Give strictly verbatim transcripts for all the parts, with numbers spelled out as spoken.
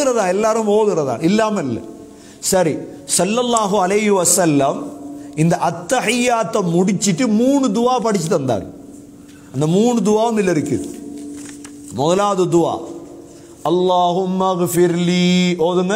ஓதுறதா, எல்லாரும் ஓதுறதா இல்லாம இல்லை. சரி, ஸல்லல்லாஹு அலைஹி வஸல்லம் இந்த அத்தஹியாத்தை முடிச்சிட்டு மூணு துவா படிச்சு தந்தார். அந்த மூணு துவாவும் இதுல இருக்கு. முதலாவது துவா அல்லாஹும்ம ஃபிர்லி, ஓதுங்க.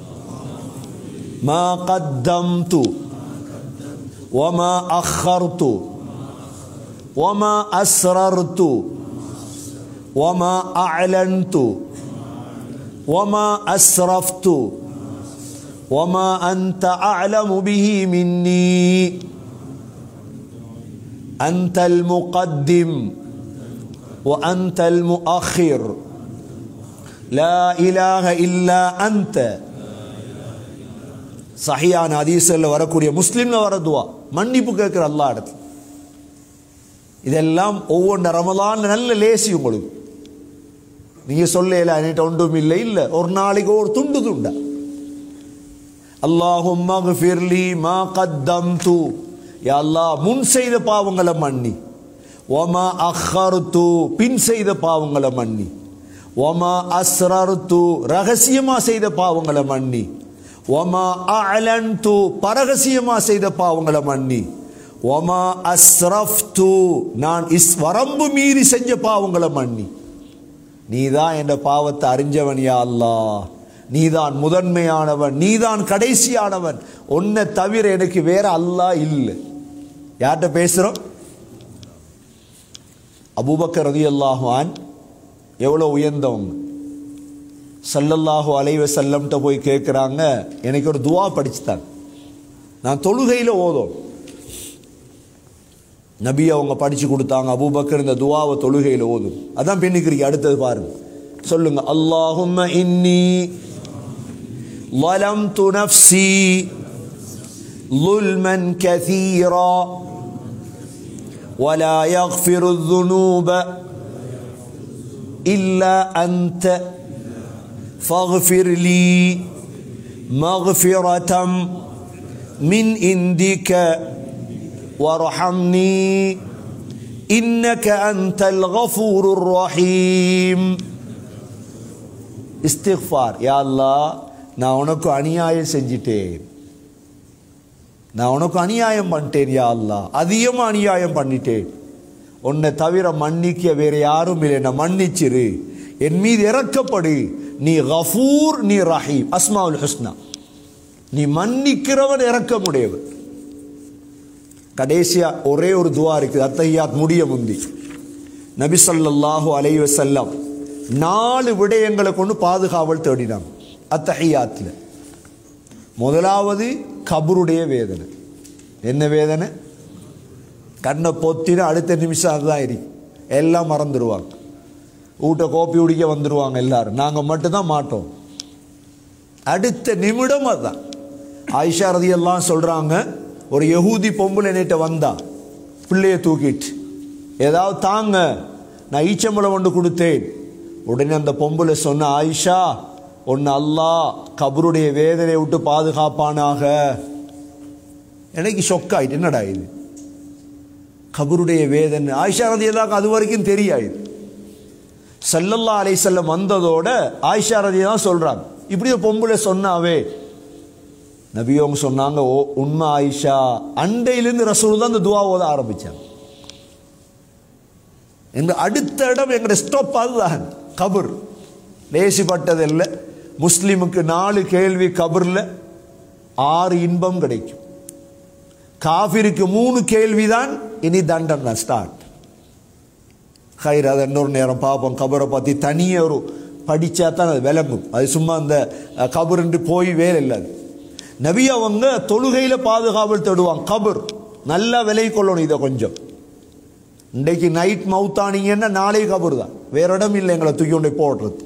மா கத்தம்து வமா அஹர்து வமா அஸ்ரர்து வமா அஅலன்து வமா அஸ்ரஃப்து வமா அன்த அஅலமு பிஹி மின்னி அன்தல் முகத்திம் وأنت المؤخر لا إله إلا أنت. சஹீஹான ஹதீஸ்ல வரக்கூடிய, முஸ்லிம்ல வர துவா, மன்னிப்பு கேட்கிற அல்லாஹ் இடத்துல. இதெல்லாம் ஒவ்வொன்று ரமலான் நல்ல லேசி உங்களுக்கு. நீங்க சொல்லல என்கிட்ட ஒன்றும் இல்லை, இல்லை ஒரு நாளைக்கு ஒரு துண்டு துண்டா. அல்லாஹும்ம ஃபிர்லி மா கத்தம்து, யா அல்லாஹ் முன் செய்த பாவங்களை மன்னி. வமா அஹர்து, பின் செய்த பாவங்களை மன்னி. வமா அஸ்ரர்து, ரகசியமா செய்த பாவங்களை மன்னி. வமா அஅலன்து, பரகசியமா செய்த பாவங்களை மன்னி. வமா அஸ்ரஃப்து, நான் இஸ் வரம்பு மீறி செஞ்ச பாவங்களை மன்னி. நீதான் என்ற பாவத்தை அறிஞ்சவன் யா அல்லாஹ். நீதான் முதன்மையானவன், நீதான் கடைசியானவன். உன்னை தவிர எனக்கு வேற அல்லாஹ் இல்லை. யார்கிட்ட பேசுறோம்? அபூபக்கர் ரலியல்லாஹு அன்ஹு எவ்வளோ உயர்ந்தவங்க. ஸல்லல்லாஹு அலைஹி வஸல்லம்ட்ட போய் கேட்குறாங்க, எனக்கு ஒரு துவா படிச்சுட்டாங்க, நான் தொழுகையில் ஓதும். நபி அவங்க படித்து கொடுத்தாங்க. அபூபக்கர் இந்த துவாவை தொழுகையில் ஓதும். அதான் பின்னுக்கிறீங்க. அடுத்தது பாருங்க, சொல்லுங்க. அல்லாஹும்ம இன்னி ظلمت نفسي ظلما كثيرا ولا يغفر الذنوب إلا أنت فاغفر لي مغفرة من عندك وارحمني إنك أنت الغفور الرحيم. استغفار. يا الله, நான் உனக்கு அநியாயம் செஞ்சிட்டேன், நான் உனக்கு அநியாயம் பண்ணிட்டேன் யா அல்லாஹ், அதிகமாக அநியாயம் பண்ணிட்டேன். உன்னை தவிர மன்னிக்க வேற யாரும் இல்லை, நான் மன்னிச்சிரு, என் மீது இறக்கப்படு. நீ கஃபூர், நீ ரஹீம், அஸ்மாவுல் ஹுஸ்னா, நீ மன்னிக்கிறவன், இறக்கமுடையவன். கடைசியா ஒரே ஒரு துவா இருக்குது, அத்தஹியாத் முடிய முந்தி. நபி ஸல்லல்லாஹு அலைஹி வஸல்லம் நாலு விடயங்களை கொண்டு பாதுகாவல் தேடினாங்க அத்தஹியாத்தில். முதலாவது கபருடைய வேதனை. என்ன வேதனை? கண்ணை பொத்தின அடுத்த நிமிஷம் அதுதான் இருக்கு, எல்லாம் மறந்துடுவாங்க. வீட்டை கோப்பி குடிக்க வந்துடுவாங்க எல்லாரும், நாங்கள் மட்டும்தான் மாட்டோம். அடுத்த நிமிடம் அதுதான். ஆயிஷா ரலியல்லாஹு சொல்கிறாங்க, ஒரு யஹூதி பொம்பளை நேற்ற வந்தா பிள்ளைய தூக்கிட்டு, ஏதாவது தாங்க, நான் ஈச்சம்பளம் ஒன்று கொடுத்தேன். உடனே அந்த பொம்பளை சொன்ன, ஆயிஷா ஒன்று அல்லாஹ் கபருடைய வேதனையை விட்டு பாதுகாப்பானாக. எனக்கு ஷொக் ஆயிட்டு, என்னடா இது கபருடைய வேதனை? ஆயிஷா ரலியல்லாஹு அது வரைக்கும் தெரியாது. ஸல்லல்லாஹு அலைஹி வஸல்லம் வந்ததோட ஆயிஷா ரலியல்லாஹு சொல்றாங்க, இப்படி பொம்பளை சொன்னாவே. நபியோங்க சொன்னாங்க, ஓ உண்மை ஆயிஷா. அண்டையிலிருந்து ரசூல் தான் இந்த துவா ஓத ஆரம்பிச்சாங்க. எங்க அடுத்த இடம் எங்களுடைய ஸ்டாப் அதுதான் கபர். லேசிப்பட்டது இல்லை. முஸ்லிமுக்கு நாலு கேள்வி கபர்ல, ஆறு இன்பம் கிடைக்கும். காஃபிருக்கு மூணு கேள்விதான், இனி தண்டனை ஸ்டார்ட். ஹைர், அதை இன்னொரு நேரம் பார்ப்போம். கபரை பற்றி தனியாக ஒரு படித்தா தான் அது விளங்கும். அது சும்மா அந்த கபருன்று போய் வேலை இல்லாது. நபி அவங்க தொழுகையில் பாதுகாவல் தேடுவாங்க. கபர் நல்லா விலை கொள்ளணும். இதை கொஞ்சம் இன்றைக்கு நைட் மவுத்தானீங்கன்னா நாளை கபர் தான், வேற இடம் இல்லை எங்களை தூக்கி கொண்டு போடுறது.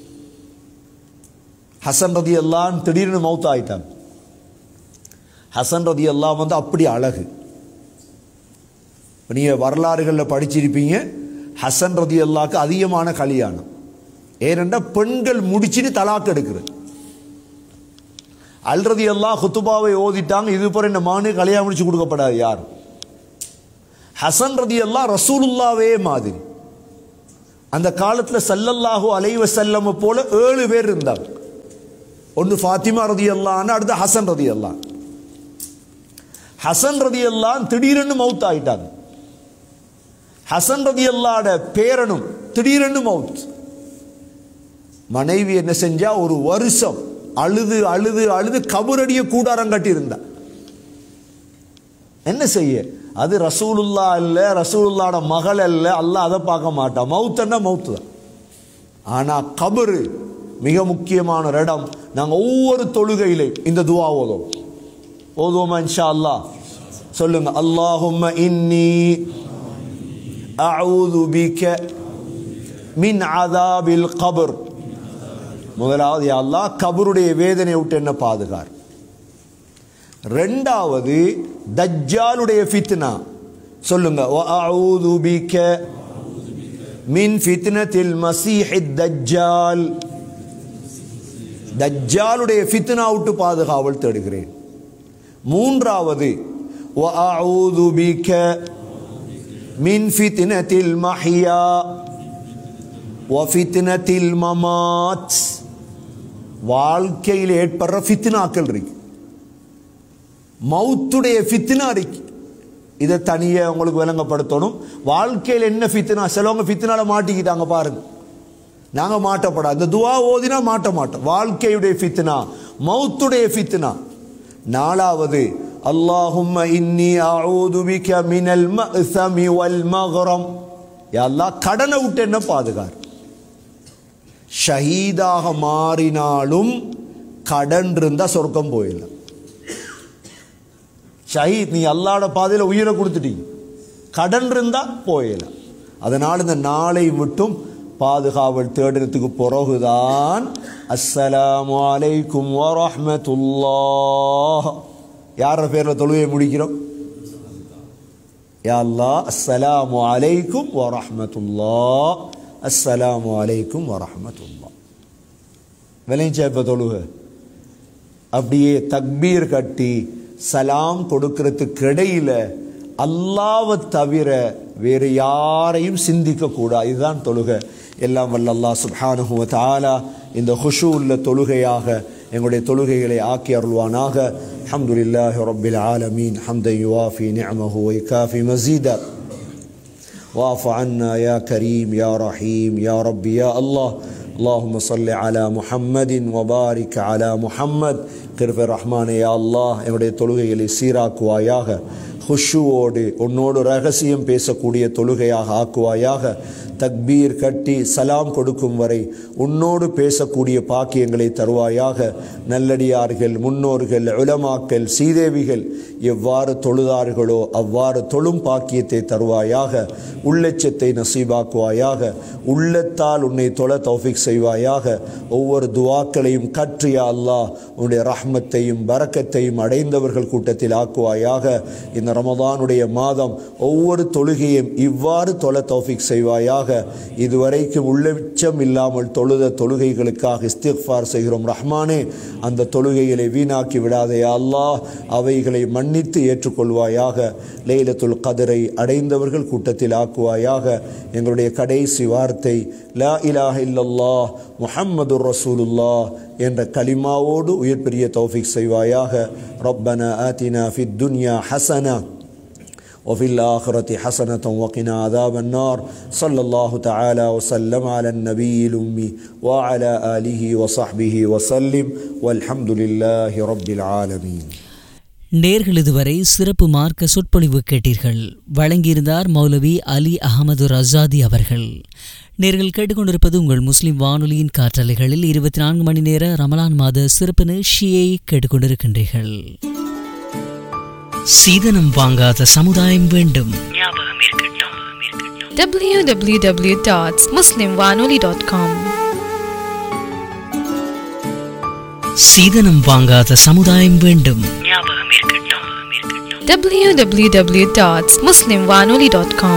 ஹசன் ரலியல்லாஹு திடீர்னு மவுத் ஆயிட்டாங்க. ஹசன் ரலியல்லாஹு வந்து அப்படி அழகு. நீங்கள் வரலாறுகளில் படிச்சிருப்பீங்க, ஹசன் ரலியல்லாஹுக்கு அதிகமான கல்யாணம். ஏனென்றால் பெண்கள் முடிச்சுட்டு தலாக்கு எடுக்கிறது. அல் ரலியல்லாஹு குத்துபாவை ஓதிட்டாங்க, இது போற இந்த மானு கல்யாணம் முடிச்சு கொடுக்கப்படாது யார். ஹசன் ரலியல்லாஹு ரசூலுல்லாவே மாதிரி. அந்த காலத்தில் ஸல்லல்லாஹு அலைஹி வஸல்லம் போல ஏழு பேர் இருந்தாங்க. ஒன்று ஃபாத்திமா ரலியல்லாஹு அன்ஹா, அடுத்து ஹசன் ரலியல்லாஹு. ஹசன் ரலியல்லாஹு திடீரென்று மவுத் ஆயிட்டாங்க. ஹசன் ரலியல்லாஹுட பேரனும் திடீரென்று மவுத். மனைவி என்ன செஞ்சா, ஒரு வருஷம் அழுது அழுது அழுது கபரடிய கூடாரம் கட்டி இருந்தா. என்ன செய்ய, அது ரசூலுல்லா இல்ல, ரசூலுல்லாட மகள் அல்ல, அல்லாஹ் அதை பார்க்க மாட்டான். மவுத்தன்னா மவுத்து தான். ஆனா கபரு மிக முக்கியமான இடம். நாங்கள் ஒவ்வொரு தொழுகையிலையும் இந்த துவா ஓதுவோம். ஓதுவோமா இன்ஷா அல்லாஹ்? சொல்லுங்க, அல்லாஹும்ம இன்னி அஊது பிக மின் அஸாபில் கபர். முதலாவது, யா அல்லாஹ் கபருடைய வேதனை விட்டு என்ன பாதுகார். ரெண்டாவது, தஜ்ஜாலுடைய ஃபித்னா. சொல்லுங்க, வ அஊது பிக மின் ஃபித்னத்தில் மஸீஹித் தஜ்ஜால். தஜ்ஜாலுடைய ஃபித்னா விட்டு பாதுகாவல் தேடுகிறேன். மூன்றாவது, வ அஊது பிக மின் ஃபித்னத்தில் மஹ்யா வ ஃபித்னத்தில் மமாத். வாழ்க்கையில் ஏற்படுற ஃபித்னாக்கள் இருக்கு, மௌத்துடைய ஃபித்னா இருக்கு. இதை தனியே உங்களுக்கு விளங்கப்படுத்தணும். வாழ்க்கையில் என்ன ஃபித்னா, சிலவங்க ஃபித்னால மாட்டிக்கிட்டாங்க பாருங்க. நாங்க மாட்டப்படாது. இந்த துவா ஓதினா மாட்ட மாட்டோம். வாழ்க்கையுடைய ஃபித்னா, மௌத்துடைய ஃபித்னா. நாலாவது, அல்லாஹும்ம இன்னி அஊது பிக மினல் மஅஸமி வல் மக்ரம். யா அல்லாஹ் கடனை விட்டு என்ன பாதுகார். ஷஹீதாக மாறினாலும் கடன் இருந்தா சொர்க்கம் போயிடலாம். ஷஹீத், நீ அல்லாஹ்வுடைய பாதையில் உயிரை கொடுத்துட்டீங்க, கடன் இருந்தா போயிடலாம். அதனால் இந்த நாளை விட்டும் பாதுகாவல் தேடுறதுக்கு பிறகுதான் அஸ்ஸலாமு அலைக்கும் வரஹ்மத்துல்லாஹ் யார பேரில் தொழுகையை முடிக்கிறோம். யா அல்லாஹ் அஸ்ஸலாமு அலைக்கும் வரஹ்மத்துல்லாஹ், அஸ்ஸலாமு அலைக்கும் வரஹ்மத்துல்லாஹ். விளைஞ்சா இப்போ தொழுகை அப்படியே தக்பீர் கட்டி சலாம் கொடுக்கறதுக்கு இடையில அல்லாஹ்வை தவிர வேறு யாரையும் சிந்திக்க கூடாது. இதுதான் தொழுகை. எல்லாம் வல்ல அல்லாஹ் சுப்ஹானஹு வ தஆலா இந்த குஷூ உள்ள தொழுகையாக எங்களுடைய தொழுகைகளை ஆக்கி அருள்வானாக. அல்ஹம்துலில்லாஹி ரப்பில் ஆலமீன் ஹம்தன் யுவாஃபி நிஅமஹு வ யுகாஃபி மஸீதா வாஃபு அன்னா யா கரீம் யா ரஹீம் யா ரப்பி யா அல்லாஹ். اللهم صل على محمد وبارك على محمد. கிருபை ரஹ்மானே யா அல்லாஹ், எங்களுடைய தொழுகைகளை சீராக்குவாயாக. ஹுஷுவோடு உன்னோடு ரகசியம் பேசக்கூடிய தொழுகையாக ஆக்குவாயாக. தக்பீர் கட்டி சலாம் கொடுக்கும் வரை உன்னோடு பேசக்கூடிய பாக்கியங்களை தருவாயாக. நல்லடியார்கள், முன்னோர்கள், உலமாக்கள், சீதேவிகள் எவ்வாறு தொழுதார்களோ அவ்வாறு தொழும் பாக்கியத்தை தருவாயாக. உள்ளச்சத்தை நசீபாக்குவாயாக. உள்ளத்தால் உன்னை தொழ தௌஃபீக் செய்வாயாக. ஒவ்வொரு துவாக்களையும் கற்றியா அல்லாஹ் உன்னுடைய ரஹ்மத்தையும் பரக்கத்தையும் அடைந்தவர்கள் கூட்டத்தில் ஆக்குவாயாக. இந்த ரமதானுடைய மாதம் ஒவ்வொரு தொழுகையும் இவ்வாறு தொழ தௌஃபீக் செய்வாயாக. இதுவரைக்கும் உள்ளச்சம் இல்லாமல் தொழுத தொழுகைகளுக்காக இஸ்திக்ஃபார் செய்கிறோம் ரஹ்மானே. அந்த தொழுகைகளை வீணாக்கி விடாதே அல்லாஹ், அவைகளை மன்னித்து ஏற்றுக்கொள்வாயாக. லைலத்துல் கத்ரை அடைந்தவர்கள் கூட்டத்தில் ஆக்குவாயாக. எங்களுடைய கடைசி வார்த்தை லா இலாஹ இல்லல்லாஹ் முஹம்மதுர் ரசூலுல்லாஹ் என்ற கலிமாவோடு உயிர் பெரிய தௌஃபீக் செய்வாயாக. ரப்பனா ஆத்தினா ஃபித் துன்யா ஹஸனா وفي الآخرة حسنة وقنا عذاب النار. صلى الله تعالى وسلم على النبي الأمي وعلى آله وصحبه وسلم والحمد لله رب العالمين. நேர்கள் இதுவரை சிறப்பு மார்க்க சொற்பொழிவு கேட்டீர்கள். வழங்கியிருந்தார் மௌலவி அலி அகமது ரஸாதி அவர்கள். நேர்கள் கேட்டுக்கொண்டிருப்பது உங்கள் முஸ்லிம் வானொலியின் காற்றலைகளில் இருபத்தி நான்கு மணி நேர ரமலான் மாத சிறப்பு நிகழ்ச்சியை கேட்டுக்கொண்டிருக்கின்றீர்கள். சீதனம் வாங்காத சமுதாயம் வேண்டும், ஞாபகம் இருக்கட்டும். w w w dot muslim wanoli dot com. சீதனம் வாங்காத சமுதாயம் வேண்டும், ஞாபகம் இருக்கட்டும். w w w dot muslim wanoli dot com.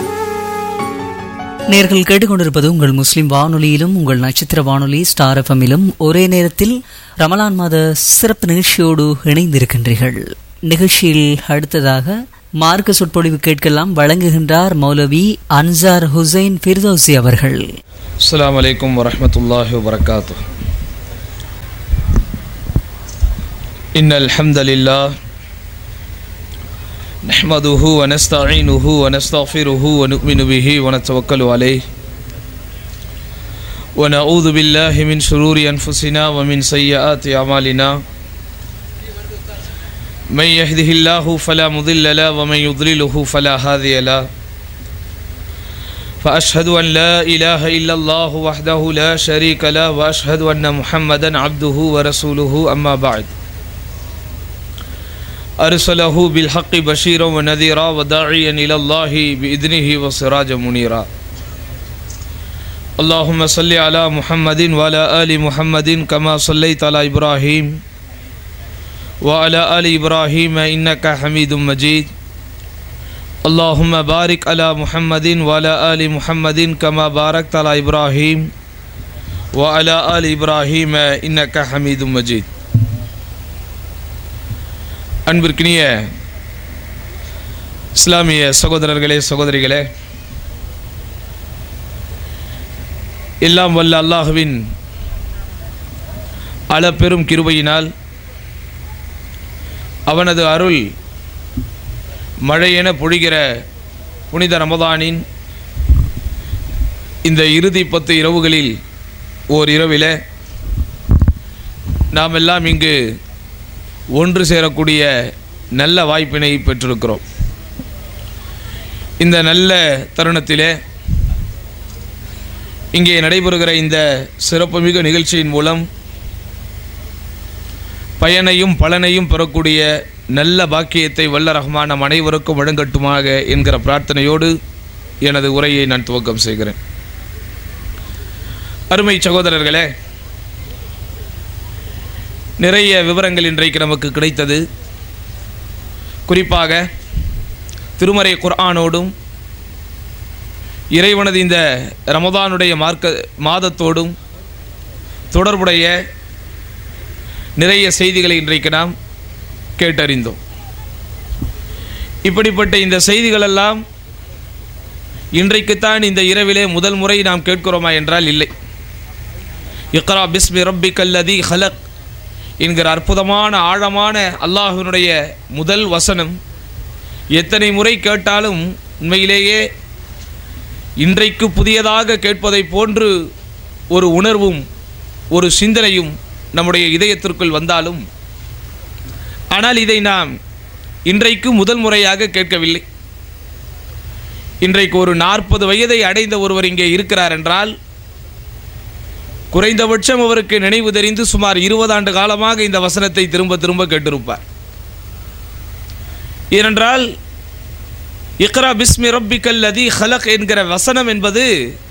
நேர்கள் கேட்டுக்கொண்டிருப்பது உங்கள் முஸ்லிம் வானொலியிலும் உங்கள் நட்சத்திர வானொலி ஸ்டார் எஃப்எம்மிலும் ஒரே நேரத்தில் ரமலான் மாத சிறப்பு நிகழ்ச்சியோடு இணைந்திருக்கின்றீர்கள். நிகழ்ச்சியில் அடுத்ததாக மார்க்க சொற்பொழிவு கேட்கலாம். வழங்குகின்றார் மௌலவி அன்சார் ஹுசைன் ஃபிர்தௌசி அவர்கள். அஸ்ஸலாமு அலைக்கும் வரஹ்மத்துல்லாஹி வபரகாத்துஹு. إن الحمد لله نحمده ونستعينه ونستغفره ونؤمن به ونتوكل عليه ونعوذ بالله من شرور أنفسنا ومن سيئات أعمالنا من يهده الله فلا مضل له ومن يضلله فلا هادي له فأشهد أن لا إله إلا الله وحده لا شريك له وأشهد أن محمدا عبده ورسوله أما بعد أرسله بالحق بشيرا ونذيرا وداعيا إلى الله بإذنه وسراجا منيرا اللهم صل على محمد وعلى آل محمد كما صليت على إبراهيم وعلى آل إبراهيم إنك حميد مجيد اللهم بارك على محمد وعلى آل محمد كما باركت على إبراهيم وعلى آل إبراهيم إنك حميد مجيد அன்பிற்கினிய இஸ்லாமிய சகோதரர்களே சகோதரிகளே, எல்லாம் வல்ல அல்லாஹ்வின் அளப்பெரும் கிருபையினால் அவனது அருள் மழையென பொழிகிற புனித ரமதானின் இந்த இறுதி பத்து இரவுகளில் ஓர் இரவிலே நாம் எல்லாம் இங்கு ஒன்று சேரக்கூடிய நல்ல வாய்ப்பினை பெற்றிருக்கிறோம். இந்த நல்ல தருணத்திலே இங்கே நடைபெறுகிற இந்த சிறப்புமிகு நிகழ்ச்சியின் மூலம் பயனையும் பலனையும் பெறக்கூடிய நல்ல பாக்கியத்தை வல்ல ரஹ்மான் நம் அனைவருக்கும் வழங்கட்டுமாக என்கிற பிரார்த்தனையோடு எனது உரையை நான் துவக்கம் செய்கிறேன். அருமை சகோதரர்களே, நிறைய விவரங்கள் இன்றைக்கு நமக்கு கிடைத்தது. குறிப்பாக திருமறை குர்ஆனோடும் இறைவனது இந்த ரமதானுடைய மார்க்க மாதத்தோடும் தொடர்புடைய நிறைய செய்திகளை இன்றைக்கு நாம் கேட்டறிந்தோம். இப்படிப்பட்ட இந்த செய்திகளெல்லாம் இன்றைக்குத்தான் இந்த இரவிலே முதல் முறை நாம் கேட்கிறோமா என்றால் இல்லை. இக்ரா பிஸ்மி ரப்பிக்கல்லதி ஹலக் என்கிற அற்புதமான ஆழமான அல்லாஹ்வினுடைய முதல் வசனம் எத்தனை முறை கேட்டாலும் உண்மையிலேயே இன்றைக்கு புதியதாக கேட்பதை போன்று ஒரு உணர்வும் ஒரு சிந்தனையும் நம்முடைய இதயத்திற்குள் வந்தாலும், ஆனால் இதை நாம் இன்றைக்கு முதல் முறையாக கேட்கவில்லை. இன்றைக்கு ஒரு நாற்பது வயதை அடைந்த ஒருவர் இங்கே இருக்கிறார் என்றால் குறைந்தபட்சம் அவருக்கு நினைவு தெரிந்து சுமார் இருபது ஆண்டு காலமாக இந்த வசனத்தை திரும்ப திரும்ப கேட்டிருப்பார். ஏனென்றால் இக்ரா பிஸ்மி ரப்பிக்கல்லதி ஹலக் என்கிற வசனம் என்பது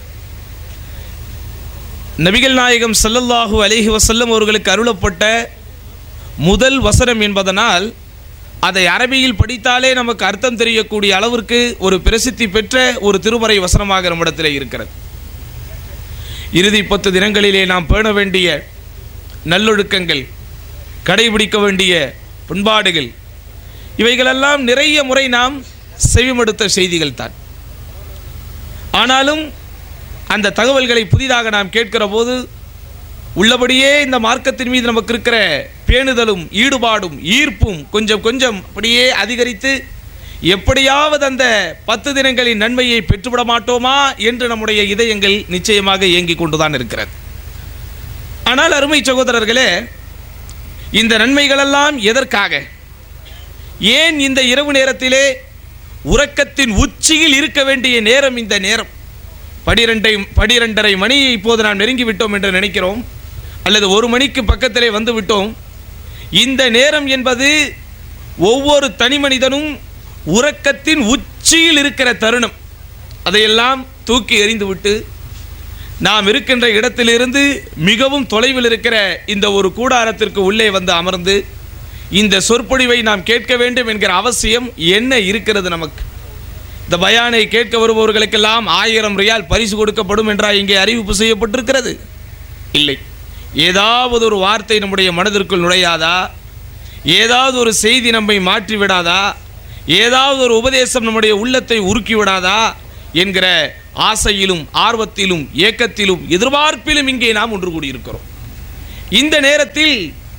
நபிகள் நாயகம் ஸல்லல்லாஹு அலைஹி வஸல்லம் அவர்களுக்கு அருளப்பட்ட முதல் வசனம் என்பதனால் அதை அரபியில் படித்தாலே நமக்கு அர்த்தம் தெரியக்கூடிய அளவிற்கு ஒரு பிரசித்தி பெற்ற ஒரு திருமறை வசனமாக நம்மிடத்தில் இருக்கிறது. இறுதி பத்து தினங்களிலே நாம் பேண வேண்டிய நல்லொழுக்கங்கள், கடைபிடிக்க வேண்டிய பண்பாடுகள், இவைகளெல்லாம் நிறைய முறை நாம் செவிமடுத்த செய்திகள் தான். ஆனாலும் அந்த தகவல்களை புதிதாக நாம் கேட்கிற போது உள்ளபடியே இந்த மார்க்கத்தின் மீது நமக்கு இருக்கிற பேணுதலும் ஈடுபாடும் ஈர்ப்பும் கொஞ்சம் கொஞ்சம் அப்படியே அதிகரித்து எப்படியாவது அந்த பத்து தினங்களின் நன்மையை பெற்றுவிட மாட்டோமா என்று நம்முடைய இதயங்கள் நிச்சயமாக இயங்கிக் கொண்டுதான் இருக்கிறது. ஆனால் அருமை சகோதரர்களே, இந்த நன்மைகளெல்லாம் எதற்காக, ஏன் இந்த இரவு நேரத்திலே உறக்கத்தின் உச்சியில் இருக்க வேண்டிய நேரம் இந்த நேரம் பனிரெண்டை பனிரெண்டரை மணியை இப்போது நாம் நெருங்கிவிட்டோம் என்று நினைக்கிறோம், அல்லது ஒரு மணிக்கு பக்கத்திலே வந்து விட்டோம். இந்த நேரம் என்பது ஒவ்வொரு தனி மனிதனும் உறக்கத்தின் உச்சியில் இருக்கிற தருணம். அதையெல்லாம் தூக்கி எறிந்துவிட்டு நாம் இருக்கின்ற இடத்திலிருந்து மிகவும் தொலைவில் இருக்கிற இந்த ஒரு கூடாரத்திற்கு உள்ளே வந்து அமர்ந்து இந்த சொற்பொழிவை நாம் கேட்க வேண்டும் என்கிற அவசியம் என்ன இருக்கிறது நமக்கு? இந்த பயானை கேட்க வருபவர்களுக்கெல்லாம் ஆயிரம் ரியால் பரிசு கொடுக்கப்படும் என்றா இங்கே அறிவிப்பு செய்யப்பட்டிருக்கிறது? இல்லை. ஏதாவது ஒரு வார்த்தை நம்முடைய மனதிற்குள் நுழையாதா? ஏதாவது ஒரு செய்தி நம்மை மாற்றி விடாதா? ஏதாவது ஒரு உபதேசம் நம்முடைய உள்ளத்தை உருக்கி விடாதா என்கிற ஆசையிலும் ஆர்வத்திலும் ஏக்கத்திலும் எதிர்பார்ப்பிலும் இங்கே நாம் ஒன்று கூடியிருக்கிறோம். இந்த நேரத்தில்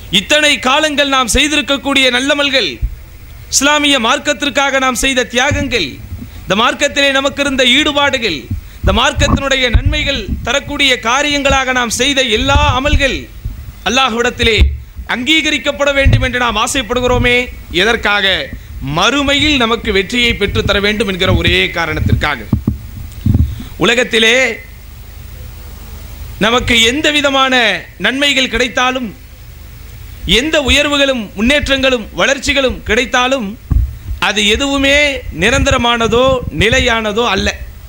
இத்தனை காலங்கள் நாம் செய்திருக்கக்கூடிய நல்லமல்கள், இஸ்லாமிய மார்க்கத்திற்காக நாம் செய்த தியாகங்கள், இந்த மார்க்கத்திலே நமக்கு இருந்த ஈடுபாடுகள், இந்த மார்க்கத்தினுடைய நன்மைகள் தரக்கூடிய காரியங்களாக நாம் செய்த எல்லா அமல்கள் அல்லாஹ்விடத்திலே அங்கீகரிக்கப்பட வேண்டும் என்று நாம் ஆசைப்படுகிறோமே. எதற்காக? மறுமையில் நமக்கு வெற்றியை பெற்றுத்தர வேண்டும் என்கிற ஒரே காரணத்திற்காக. உலகத்திலே நமக்கு எந்த விதமான நன்மைகள் கிடைத்தாலும், எந்த உயர்வுகளும் முன்னேற்றங்களும் வளர்ச்சிகளும் கிடைத்தாலும் அது எதுவுமே நிரந்தரமானதோ நிலையானதோ அல்ல.